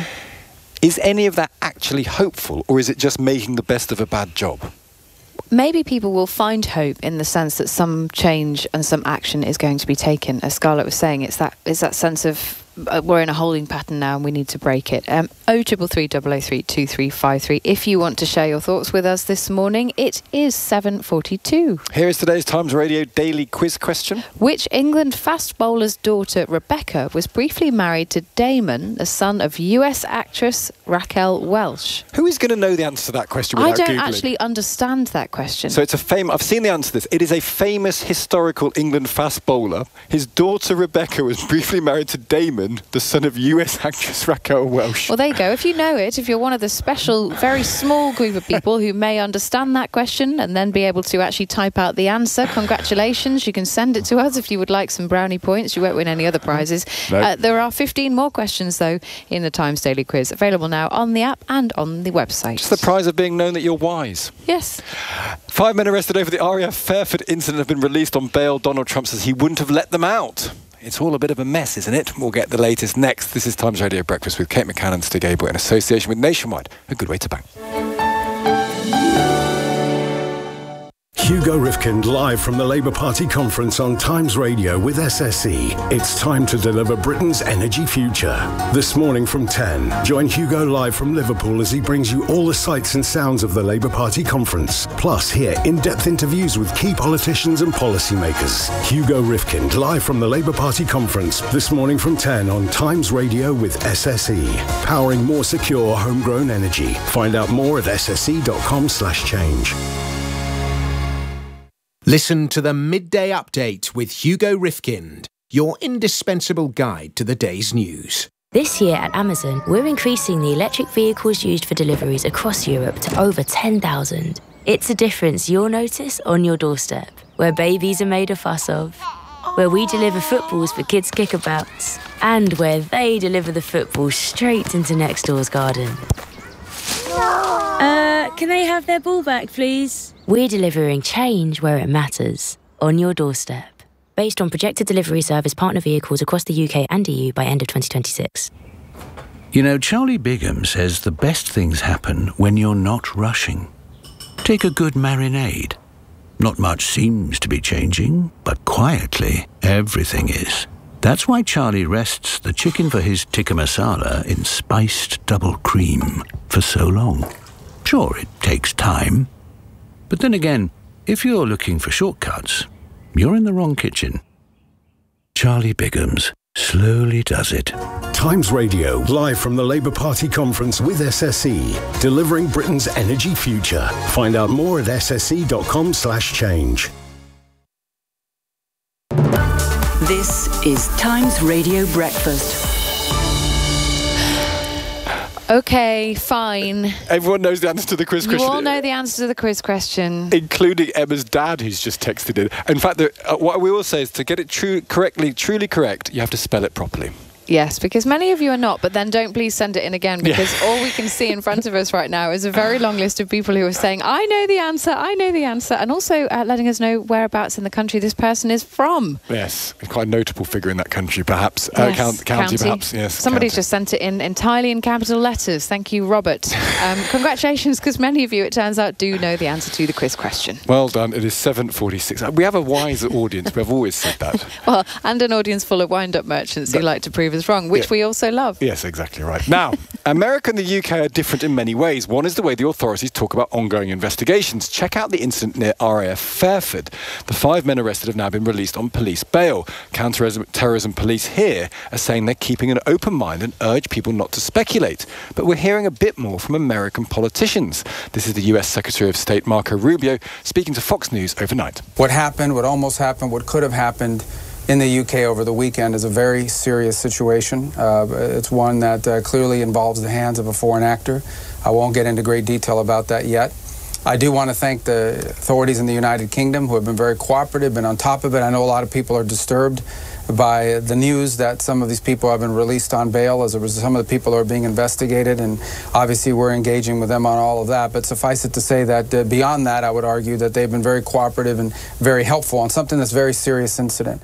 Speaker 2: Is any of that actually hopeful, or is it just making the best of a bad job?
Speaker 3: Maybe people will find hope in the sense that some change and some action is going to be taken. As Scarlett was saying, it's that it's that sense of uh, we're in a holding pattern now and we need to break it. Um, oh triple three double oh three two three five three. If you want to share your thoughts with us this morning, it is seven forty-two.
Speaker 2: Here is today's Times Radio daily quiz question.
Speaker 3: Which England fast bowler's daughter, Rebecca, was briefly married to Damon, the son of U S actress Raquel Welch?
Speaker 2: Who is going to know the answer to that question without
Speaker 3: I don't
Speaker 2: Googling?
Speaker 3: actually understand that question.
Speaker 2: So it's a fame. I've seen the answer to this. It is a famous historical England fast bowler. His daughter Rebecca was briefly married to Damon, the son of U S actress Raquel Welch.
Speaker 3: Well, there you go. If you know it, if you're one of the special, very small group of people who may understand that question and then be able to actually type out the answer, congratulations. You can send it to us if you would like some brownie points. You won't win any other prizes. No. Uh, there are fifteen more questions, though, in the Times Daily Quiz, available now on the app and on the website.
Speaker 2: Just the prize of being known that you're wise.
Speaker 3: Yes.
Speaker 2: Five men arrested over the R A F Fairford incident have been released on bail. Donald Trump says he wouldn't have let them out. It's all a bit of a mess, isn't it? We'll get the latest next. This is Times Radio Breakfast with Kate McCann and Stig Abel in association with Nationwide. A good way to bank.
Speaker 11: Hugo Rifkind live from the Labour Party conference on Times Radio with S S E. It's time to deliver Britain's energy future. This morning from ten, join Hugo live from Liverpool as he brings you all the sights and sounds of the Labour Party conference. Plus, hear in-depth interviews with key politicians and policymakers. Hugo Rifkind live from the Labour Party conference this morning from ten on Times Radio with S S E. Powering more secure homegrown energy. Find out more at s s e dot com slash change.
Speaker 20: Listen to the Midday Update with Hugo Rifkind, your indispensable guide to the day's news.
Speaker 21: This year at Amazon, we're increasing the electric vehicles used for deliveries across Europe to over ten thousand. It's a difference you'll notice on your doorstep, where babies are made a fuss of, where we deliver footballs for kids' kickabouts, and where they deliver the football straight into next door's garden. Uh, can they have their ball back, please? We're delivering change where it matters, on your doorstep. Based on projected delivery service partner vehicles across the U K and E U by end of twenty twenty-six.
Speaker 18: You know, Charlie Bigham says the best things happen when you're not rushing. Take a good marinade. Not much seems to be changing, but quietly, everything is. That's why Charlie rests the chicken for his tikka masala in spiced double cream for so long. Sure, it takes time. But then again, if you're looking for shortcuts, you're in the wrong kitchen. Charlie Bigham's slowly does it.
Speaker 11: Times Radio, live from the Labour Party conference with S S E, delivering Britain's energy future. Find out more at s s e dot com slash change.
Speaker 5: This is Times Radio Breakfast.
Speaker 3: Okay, fine.
Speaker 2: Everyone knows the answer to the quiz
Speaker 3: You
Speaker 2: question.
Speaker 3: all know the answer to the quiz question.
Speaker 2: Including Emma's dad, who's just texted in. In fact, the, uh, what we will say is to get it true, correctly, truly correct, you have to spell it properly.
Speaker 3: Yes, because many of you are not, but then don't please send it in again, because yeah. all we can see in front of us right now is a very long list of people who are saying, I know the answer, I know the answer, and also uh, letting us know whereabouts in the country this person is from.
Speaker 2: Yes, quite a notable figure in that country, perhaps.
Speaker 3: Yes.
Speaker 2: Uh, count, county,
Speaker 3: county,
Speaker 2: perhaps. Yes.
Speaker 3: Somebody's
Speaker 2: county.
Speaker 3: just sent it in entirely in capital letters. Thank you, Robert. Um, congratulations, because many of you, it turns out, do know the answer to the quiz question.
Speaker 2: Well done. It is seven forty-six. We have a wiser audience. We've always said that.
Speaker 3: Well, and an audience full of wind-up merchants who like to prove us wrong, which yeah. we also so love.
Speaker 2: Yes, exactly right. Now, America and the U K are different in many ways. One is the way the authorities talk about ongoing investigations. Check out the incident near R A F Fairford. The five men arrested have now been released on police bail. Counter-terrorism police here are saying they're keeping an open mind and urge people not to speculate. But we're hearing a bit more from American politicians. This is the U S Secretary of State Marco Rubio speaking to Fox News overnight.
Speaker 22: What happened, what almost happened, what could have happened in the U K over the weekend is a very serious situation. Uh, it's one that uh, clearly involves the hands of a foreign actor. I won't get into great detail about that yet. I do want to thank the authorities in the United Kingdom who have been very cooperative, been on top of it. I know a lot of people are disturbed by the news that some of these people have been released on bail as a result. Some of the people are being investigated, and obviously we're engaging with them on all of that. But suffice it to say that uh, beyond that, I would argue that they've been very cooperative and very helpful on something that's a very serious incident.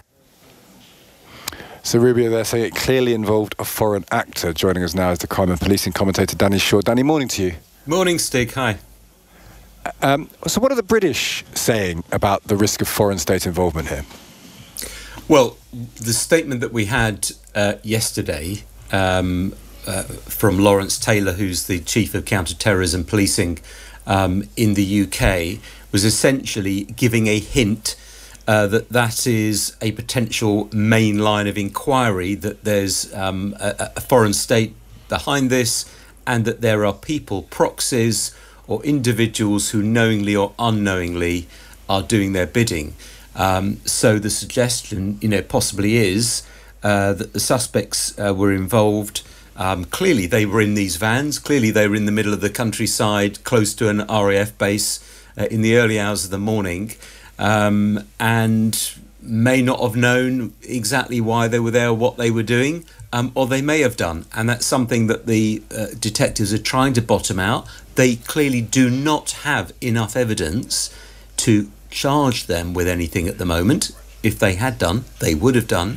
Speaker 2: So Rubio there saying it clearly involved a foreign actor. Joining us now is the crime and policing commentator Danny Shaw. Danny, morning to you.
Speaker 23: Morning, Stig. Hi.
Speaker 2: Um, so what are the British saying about the risk of foreign state involvement here?
Speaker 23: Well, the statement that we had uh, yesterday um, uh, from Lawrence Taylor, who's the Chief of Counter-Terrorism Policing um, in the U K, was essentially giving a hint Uh, that that is a potential main line of inquiry, that there's um, a, a foreign state behind this, and that there are people, proxies or individuals who knowingly or unknowingly are doing their bidding. Um, so the suggestion, you know, possibly is uh, that the suspects uh, were involved. Um, clearly they were in these vans. Clearly they were in the middle of the countryside, close to an R A F base uh, in the early hours of the morning. Um, and may not have known exactly why they were there or what they were doing, um, or they may have done. And that's something that the uh, detectives are trying to bottom out. They clearly do not have enough evidence to charge them with anything at the moment. If they had done, they would have done.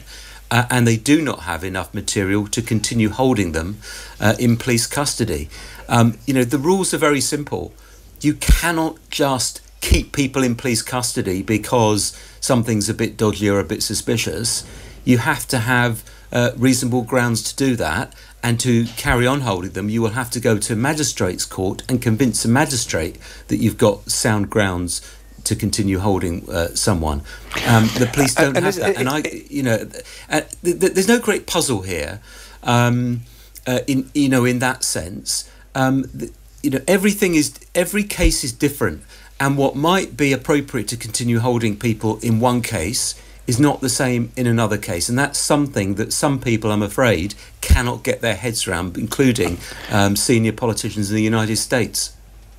Speaker 23: uh, and they do not have enough material to continue holding them uh, in police custody. Um, you know, the rules are very simple. You cannot just keep people in police custody because something's a bit dodgy or a bit suspicious. You have to have uh, reasonable grounds to do that, and to carry on holding them, you will have to go to a magistrate's court and convince a magistrate that you've got sound grounds to continue holding uh, someone. Um, the police don't and have that, it, and I, you know, uh, th- th- there's no great puzzle here. Um, uh, in you know, in that sense, um, th- you know, everything is every case is different, and what might be appropriate to continue holding people in one case is not the same in another case, and that's something that some people, I'm afraid, cannot get their heads around, including um, senior politicians in the United States.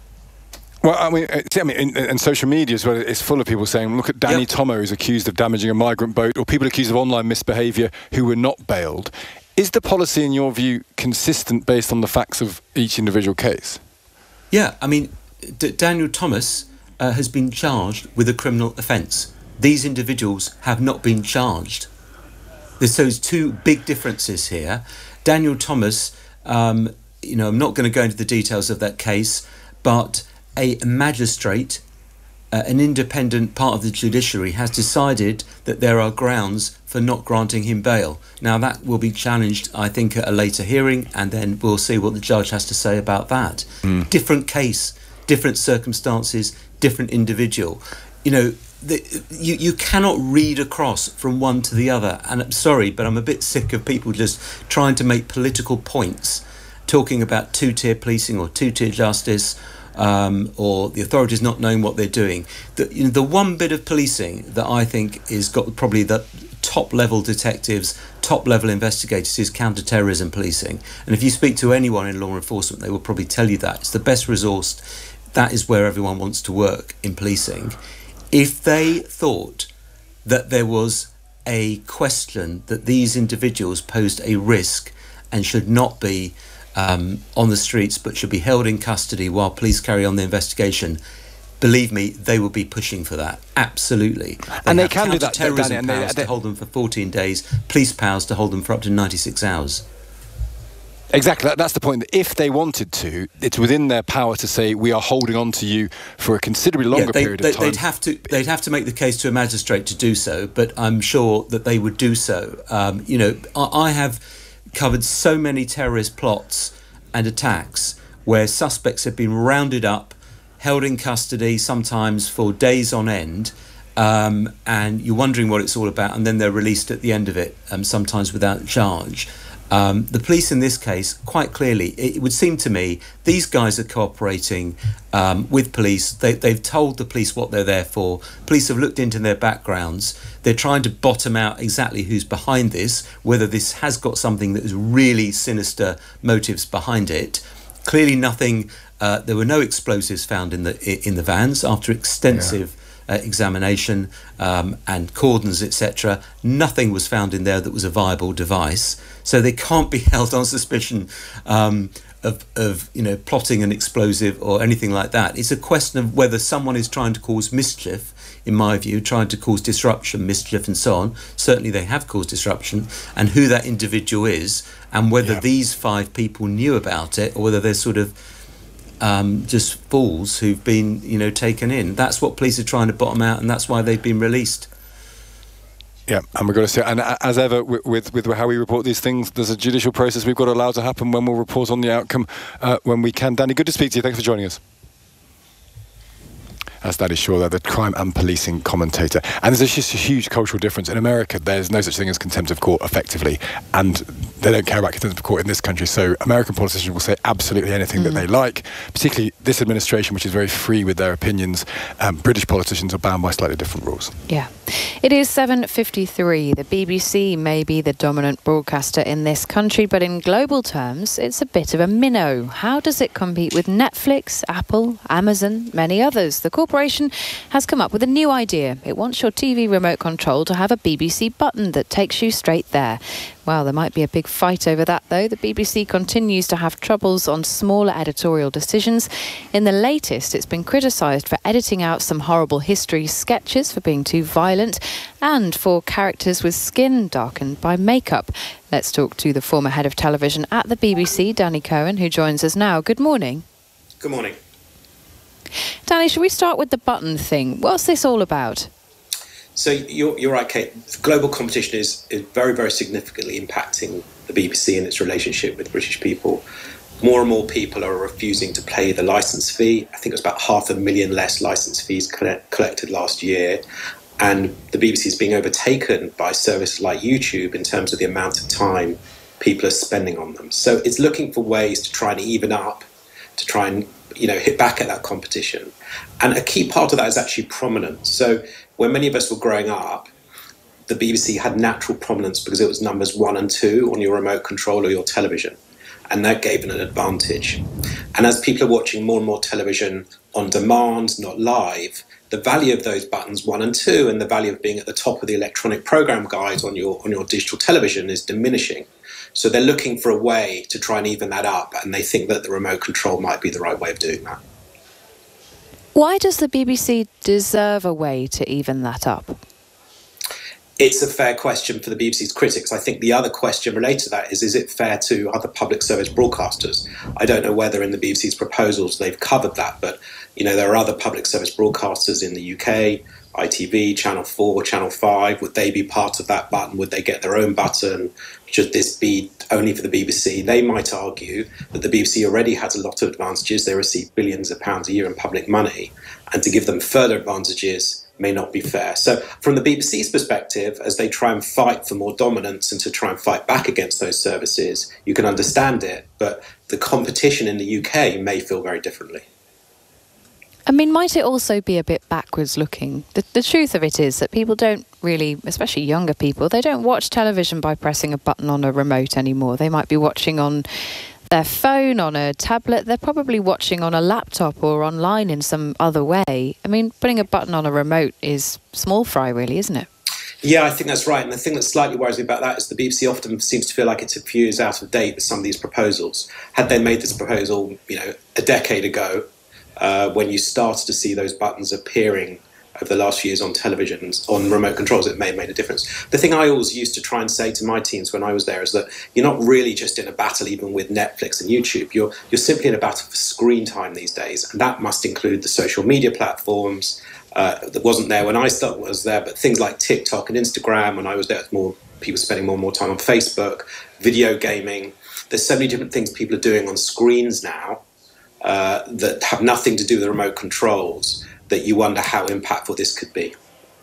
Speaker 2: Well, I mean, I mean, in, in social media as well, it's full of people saying, look at Danny yep. Tomo, who's accused of damaging a migrant boat, or people accused of online misbehaviour who were not bailed. Is the policy, in your view, consistent based on the facts of each individual case?
Speaker 23: Yeah, I mean, D- Daniel Thomas uh, has been charged with a criminal offence. These individuals have not been charged. There's those two big differences here. Daniel Thomas, um, you know, I'm not going to go into the details of that case, but a magistrate, uh, an independent part of the judiciary, has decided that there are grounds for not granting him bail. Now, that will be challenged, I think, at a later hearing, and then we'll see what the judge has to say about that. Mm. Different case, different circumstances, different individual. You know, The, you, you cannot read across from one to the other, and I'm sorry, but I'm a bit sick of people just trying to make political points, talking about two-tier policing or two-tier justice, um, or the authorities not knowing what they're doing. The, you know, the one bit of policing that I think is got probably the top-level detectives, top-level investigators is counter-terrorism policing. And if you speak to anyone in law enforcement, they will probably tell you that. It's the best resourced. That is where everyone wants to work in policing. If they thought that there was a question that these individuals posed a risk and should not be um, on the streets but should be held in custody while police carry on the investigation, believe me, they will be pushing for that. Absolutely. They
Speaker 2: and they can do that,
Speaker 23: terrorism
Speaker 2: Danny, and
Speaker 23: powers
Speaker 2: they, they,
Speaker 23: to hold them for fourteen days, police powers to hold them for up to ninety-six hours.
Speaker 2: Exactly, that's the point. If they wanted to, it's within their power to say we are holding on to you for a considerably longer
Speaker 23: yeah, they,
Speaker 2: period
Speaker 23: they,
Speaker 2: of time.
Speaker 23: They'd have to. They'd have to make the case to a magistrate to do so, but I'm sure that they would do so. Um, you know, I, I have covered so many terrorist plots and attacks where suspects have been rounded up, held in custody, sometimes for days on end, um, and you're wondering what it's all about, and then they're released at the end of it, um, sometimes without charge. Um, the police in this case, quite clearly, it would seem to me, these guys are cooperating um, with police. They, they've told the police what they're there for. Police have looked into their backgrounds. They're trying to bottom out exactly who's behind this, whether this has got something that is really sinister motives behind it. Clearly nothing, uh, there were no explosives found in the in the vans after extensive yeah. Uh, examination um, and cordons, et cetera. Nothing was found in there that was a viable device, so they can't be held on suspicion um, of, of, you know, plotting an explosive or anything like that. It's a question of whether someone is trying to cause mischief, in my view, trying to cause disruption, mischief, and so on. Certainly, they have caused disruption, and who that individual is, and whether yeah. these five people knew about it, or whether they're sort of Um, just fools who've been, you know, taken in. That's what police are trying to bottom out, and that's why they've been released.
Speaker 2: Yeah, and we've got to say, and as ever with, with with how we report these things, there's a judicial process we've got to allow to happen when we'll report on the outcome uh, when we can. Danny, good to speak to you. Thanks for joining us. That's Danny Shaw, the crime and policing commentator. And there's just a huge cultural difference. In America, there's no such thing as contempt of court, effectively, and they don't care about contempt of court in this country. So American politicians will say absolutely anything mm. that they like, particularly this administration, which is very free with their opinions. Um, British politicians are bound by slightly different rules.
Speaker 3: Yeah. It is seven fifty-three. The B B C may be the dominant broadcaster in this country, but in global terms, it's a bit of a minnow. How does it compete with Netflix, Apple, Amazon, many others? The corporation has come up with a new idea. It wants your T V remote control to have a B B C button that takes you straight there. Well, there might be a big fight over that, though. The B B C continues to have troubles on smaller editorial decisions. In the latest, it's been criticised for editing out some horrible history sketches, for being too violent, and for characters with skin darkened by makeup. Let's talk to the former head of television at the B B C, Danny Cohen, who joins us now. Good morning.
Speaker 4: Good morning.
Speaker 3: Danny, should we start with the button thing? What's this all about?
Speaker 4: So you're, you're right, Kate. Global competition is, is very, very significantly impacting the B B C and its relationship with British people. More and more people are refusing to pay the licence fee. I think it was about half a million less licence fees collect, collected last year. And the B B C is being overtaken by services like YouTube in terms of the amount of time people are spending on them. So it's looking for ways to try and even up, to try and you know, hit back at that competition. And a key part of that is actually prominence. So when many of us were growing up, the B B C had natural prominence because it was numbers one and two on your remote control or your television. And that gave it an advantage. And as people are watching more and more television on demand, not live, the value of those buttons one and two and the value of being at the top of the electronic program guide on your on your digital television is diminishing. So they're looking for a way to try and even that up, and they think that the remote control might be the right way of doing that.
Speaker 3: Why does the B B C deserve a way to even that up?
Speaker 4: It's a fair question for the B B C's critics. I think the other question related to that is, is it fair to other public service broadcasters? I don't know whether in the B B C's proposals they've covered that, but you know there are other public service broadcasters in the U K, I T V, Channel four, Channel five. Would they be part of that button? Would they get their own button? Should this be only for the B B C? They might argue that the B B C already has a lot of advantages. They receive billions of pounds a year in public money, and to give them further advantages may not be fair. So from the B B C's perspective, as they try and fight for more dominance and to try and fight back against those services, you can understand it, but the competition in the U K may feel very differently.
Speaker 3: I mean, might it also be a bit backwards looking? The, the truth of it is that people don't really, especially younger people, they don't watch television by pressing a button on a remote anymore. They might be watching on their phone, on a tablet. They're probably watching on a laptop or online in some other way. I mean, putting a button on a remote is small fry, really, isn't it?
Speaker 4: Yeah, I think that's right. And the thing that slightly worries me about that is the B B C often seems to feel like it's a few years out of date with some of these proposals. Had they made this proposal, you know, a decade ago, Uh, when you started to see those buttons appearing over the last few years on televisions, on remote controls, it may have made a difference. The thing I always used to try and say to my teams when I was there is that you're not really just in a battle even with Netflix and YouTube. You're, you're simply in a battle for screen time these days, and that must include the social media platforms. Uh, that wasn't there when I started, was there, but things like TikTok and Instagram. When I was there, it was more people spending more and more time on Facebook, video gaming. There's so many different things people are doing on screens now Uh, that have nothing to do with the remote controls, that you wonder how impactful this could be.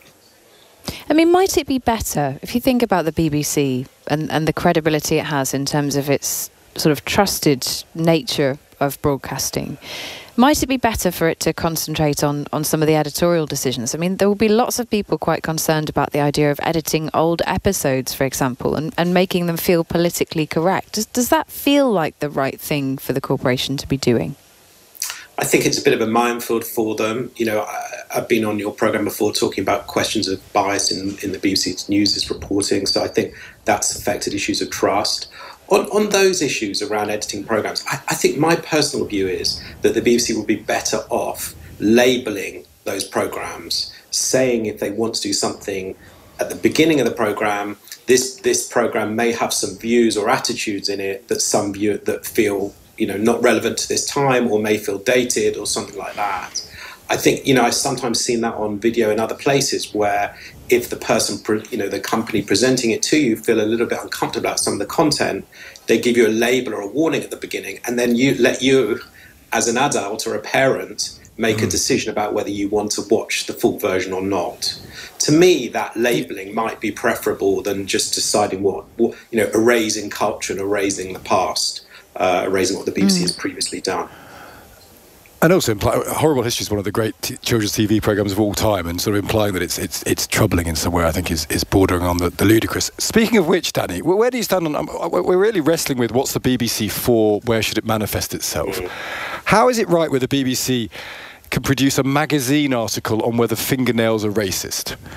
Speaker 3: I mean, might it be better, if you think about the B B C and, and the credibility it has in terms of its sort of trusted nature of broadcasting, might it be better for it to concentrate on, on some of the editorial decisions? I mean, there will be lots of people quite concerned about the idea of editing old episodes, for example, and, and making them feel politically correct. Does, does that feel like the right thing for the corporation to be doing?
Speaker 4: I think it's a bit of a minefield for them. You know, I, I've been on your programme before talking about questions of bias in, in the B B C News' reporting, so I think that's affected issues of trust. On, on those issues around editing programmes, I, I think my personal view is that the B B C would be better off labelling those programmes, saying if they want to do something at the beginning of the programme, this, this programme may have some views or attitudes in it that some view that feel you know, not relevant to this time or may feel dated or something like that. I think, you know, I've sometimes seen that on video in other places where if the person, you know, the company presenting it to you feel a little bit uncomfortable about some of the content, they give you a label or a warning at the beginning, and then you let you, as an adult or a parent, make mm. a decision about whether you want to watch the full version or not. To me, that labelling might be preferable than just deciding what, what you know, erasing culture and erasing the past. Uh, erasing what the B B C mm. has previously done.
Speaker 2: And also, imply, Horrible History is one of the great t- children's T V programmes of all time, and sort of implying that it's it's it's troubling in some way, I think, is, is bordering on the, the ludicrous. Speaking of which, Danny, where do you stand on... Um, we're really wrestling with what's the B B C for, where should it manifest itself? Mm. How is it right where the B B C can produce a magazine article on whether fingernails are racist?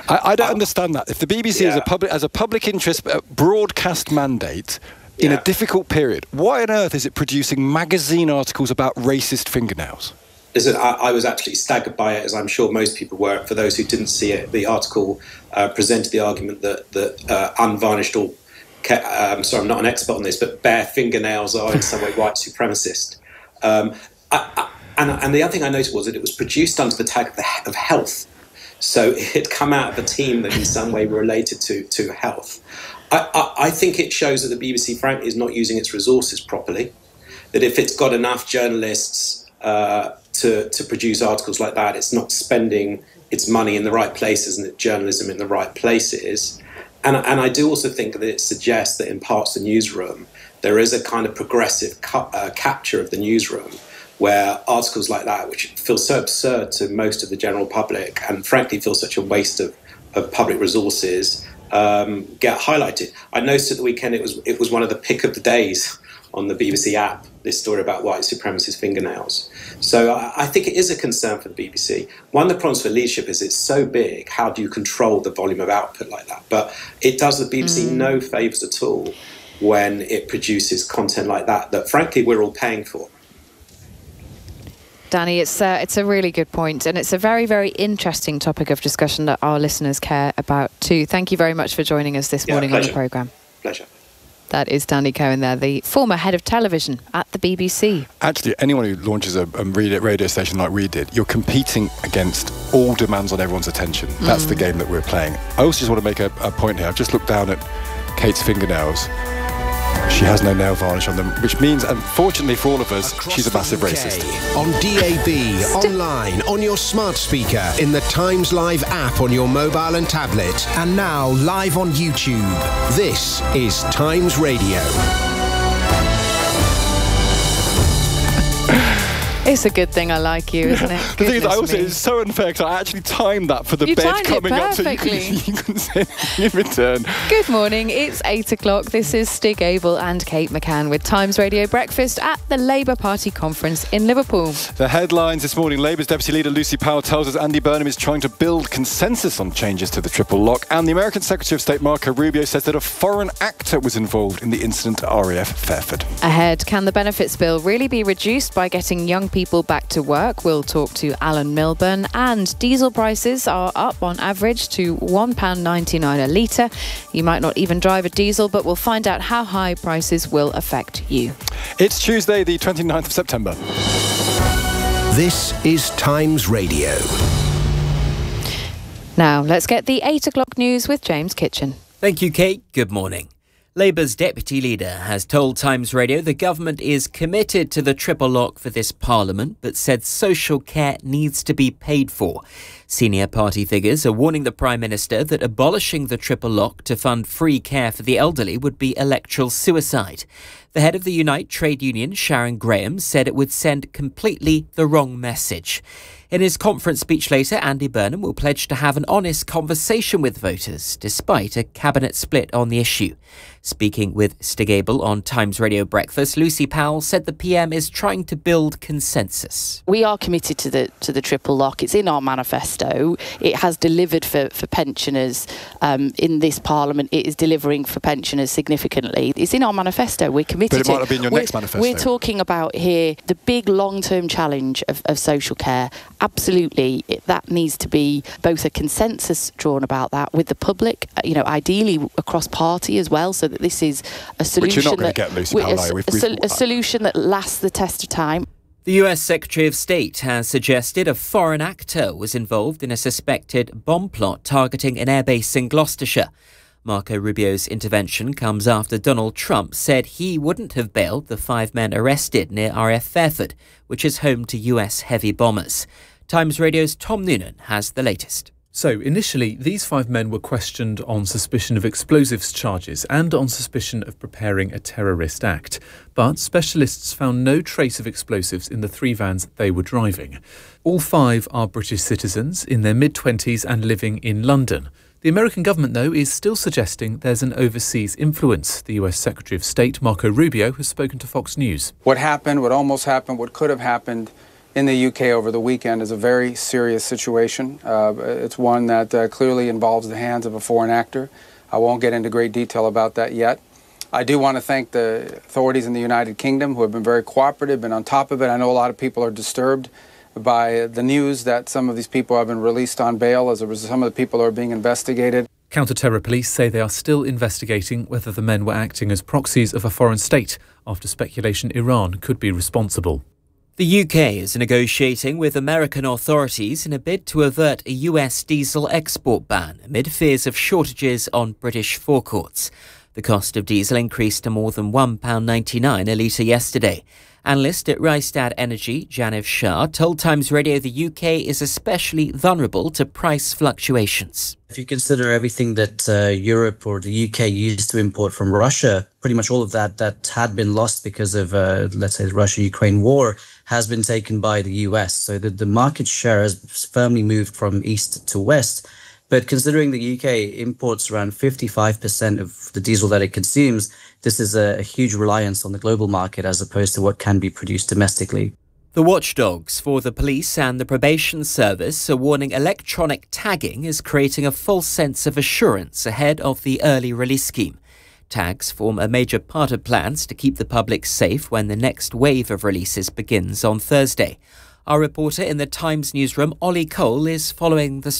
Speaker 2: I, I don't uh, understand that. If the B B C yeah. is a public, as a public interest uh, broadcast mandate in yeah. a difficult period, why on earth is it producing magazine articles about racist fingernails?
Speaker 4: Listen, I, I was actually staggered by it, as I'm sure most people were. For those who didn't see it, the article uh, presented the argument that, that uh, unvarnished or, um, sorry, I'm not an expert on this, but bare fingernails are in some way white supremacist. Um, I, I, and, and the other thing I noted was that it was produced under the tag of, the, of health. So it had come out of a team that in some way were related to, to health. I, I, I think it shows that the B B C, frankly, is not using its resources properly, that if it's got enough journalists uh, to, to produce articles like that, it's not spending its money in the right places and its journalism in the right places. And, and I do also think that it suggests that in parts of the newsroom, there is a kind of progressive cu- uh, capture of the newsroom where articles like that, which feel so absurd to most of the general public and frankly feel such a waste of, of public resources, um, get highlighted. I noticed at the weekend it was it was one of the pick of the days on the B B C app, this story about white supremacist fingernails. So I, I think it is a concern for the B B C. One of the problems for leadership is it's so big, how do you control the volume of output like that? But it does the B B C mm. no favours at all when it produces content like that, that frankly we're all paying for.
Speaker 3: Danny, it's uh, it's a really good point, and it's a very, very interesting topic of discussion that our listeners care about too. Thank you very much for joining us this
Speaker 4: yeah,
Speaker 3: morning
Speaker 4: pleasure.
Speaker 3: on the programme.
Speaker 4: Pleasure.
Speaker 3: That is Danny Cohen there, the former head of television at the B B C.
Speaker 2: Actually, anyone who launches a, a radio station like we did, you're competing against all demands on everyone's attention. That's mm. the game that we're playing. I also just want to make a, a point here. I've just looked down at Kate's fingernails. She has no nail varnish on them, which means, unfortunately for all of us, Across she's a massive racist.
Speaker 20: On D A B, online, on your smart speaker, in the Times Live app on your mobile and tablet, and now live on YouTube. This is Times Radio.
Speaker 3: It's a good thing I like you, isn't it?
Speaker 2: The thing is, I also, it's so unfair because I actually timed that for the
Speaker 3: you
Speaker 2: bed coming up,
Speaker 3: so
Speaker 2: you can, you can say in return.
Speaker 3: Good morning, it's eight o'clock. This is Stig Abel and Kate McCann with Times Radio Breakfast at the Labour Party conference in Liverpool.
Speaker 2: The headlines this morning: Labour's Deputy Leader Lucy Powell tells us Andy Burnham is trying to build consensus on changes to the triple lock, and the American Secretary of State Marco Rubio says that a foreign actor was involved in the incident at R A F Fairford.
Speaker 3: Ahead, can the benefits bill really be reduced by getting young people back to work? We'll talk to Alan Milburn. And diesel prices are up on average to one pound ninety-nine a litre. You might not even drive a diesel, but we'll find out how high prices will affect you.
Speaker 2: It's Tuesday, the twenty-ninth of September.
Speaker 20: This is Times Radio.
Speaker 3: Now, let's get the eight o'clock news with James Kitchen.
Speaker 12: Thank you, Kate. Good morning. Labour's deputy leader has told Times Radio the government is committed to the triple lock for this parliament, but said social care needs to be paid for. Senior party figures are warning the Prime Minister that abolishing the triple lock to fund free care for the elderly would be electoral suicide. The head of the Unite trade union, Sharon Graham, said it would send completely the wrong message. In his conference speech later, Andy Burnham will pledge to have an honest conversation with voters, despite a cabinet split on the issue. Speaking with Stig Abel on Times Radio Breakfast, Lucy Powell said the P M is trying to build consensus.
Speaker 1: We are committed to the to the triple lock. It's in our manifesto. It has delivered for, for pensioners um, in this parliament. It is delivering for pensioners significantly. It's in our manifesto. We're committed to it.
Speaker 2: But it might have been your
Speaker 1: we're,
Speaker 2: next manifesto.
Speaker 1: We're talking about here the big long-term challenge of, of social care. Absolutely, it, that needs to be both a consensus drawn about that with the public, you know, ideally across party as well, so that this is a solution.
Speaker 2: Which you're not going
Speaker 1: that,
Speaker 2: to get, Lucy Powell.
Speaker 1: A, a, a solution that lasts the test of time.
Speaker 12: The U S Secretary of State has suggested a foreign actor was involved in a suspected bomb plot targeting an airbase in Gloucestershire. Marco Rubio's intervention comes after Donald Trump said he wouldn't have bailed the five men arrested near R A F Fairford, which is home to U S heavy bombers. Times Radio's Tom Noonan has the latest.
Speaker 6: So, initially, these five men were questioned on suspicion of explosives charges and on suspicion of preparing a terrorist act. But specialists found no trace of explosives in the three vans they were driving. All five are British citizens in their mid-twenties and living in London. The American government, though, is still suggesting there's an overseas influence. The U S Secretary of State, Marco Rubio, has spoken to Fox News.
Speaker 22: What happened, what almost happened, what could have happened in the U K over the weekend is a very serious situation. Uh, it's one that uh, clearly involves the hands of a foreign actor. I won't get into great detail about that yet. I do want to thank the authorities in the United Kingdom who have been very cooperative, been on top of it. I know a lot of people are disturbed by the news that some of these people have been released on bail as a result. Some of the people are being investigated.
Speaker 6: Counter-terror police say they are still investigating whether the men were acting as proxies of a foreign state after speculation Iran could be responsible.
Speaker 12: The U K is negotiating with American authorities in a bid to avert a U S diesel export ban amid fears of shortages on British forecourts. The cost of diesel increased to more than one pound ninety-nine a litre yesterday. Analyst at Rystad Energy, Janiv Shah, told Times Radio the U K is especially vulnerable to price fluctuations.
Speaker 7: If you consider everything that uh, Europe or the U K used to import from Russia, pretty much all of that that had been lost because of, uh, let's say, the Russia-Ukraine war has been taken by the U S. So the, the market share has firmly moved from east to west. But considering the U K imports around fifty-five percent of the diesel that it consumes, this is a, a huge reliance on the global market as opposed to what can be produced domestically.
Speaker 12: The watchdogs for the police and the probation service are warning electronic tagging is creating a false sense of assurance ahead of the early release scheme. Tags form a major part of plans to keep the public safe when the next wave of releases begins on Thursday. Our reporter in the Times newsroom, Ollie Cole, is following the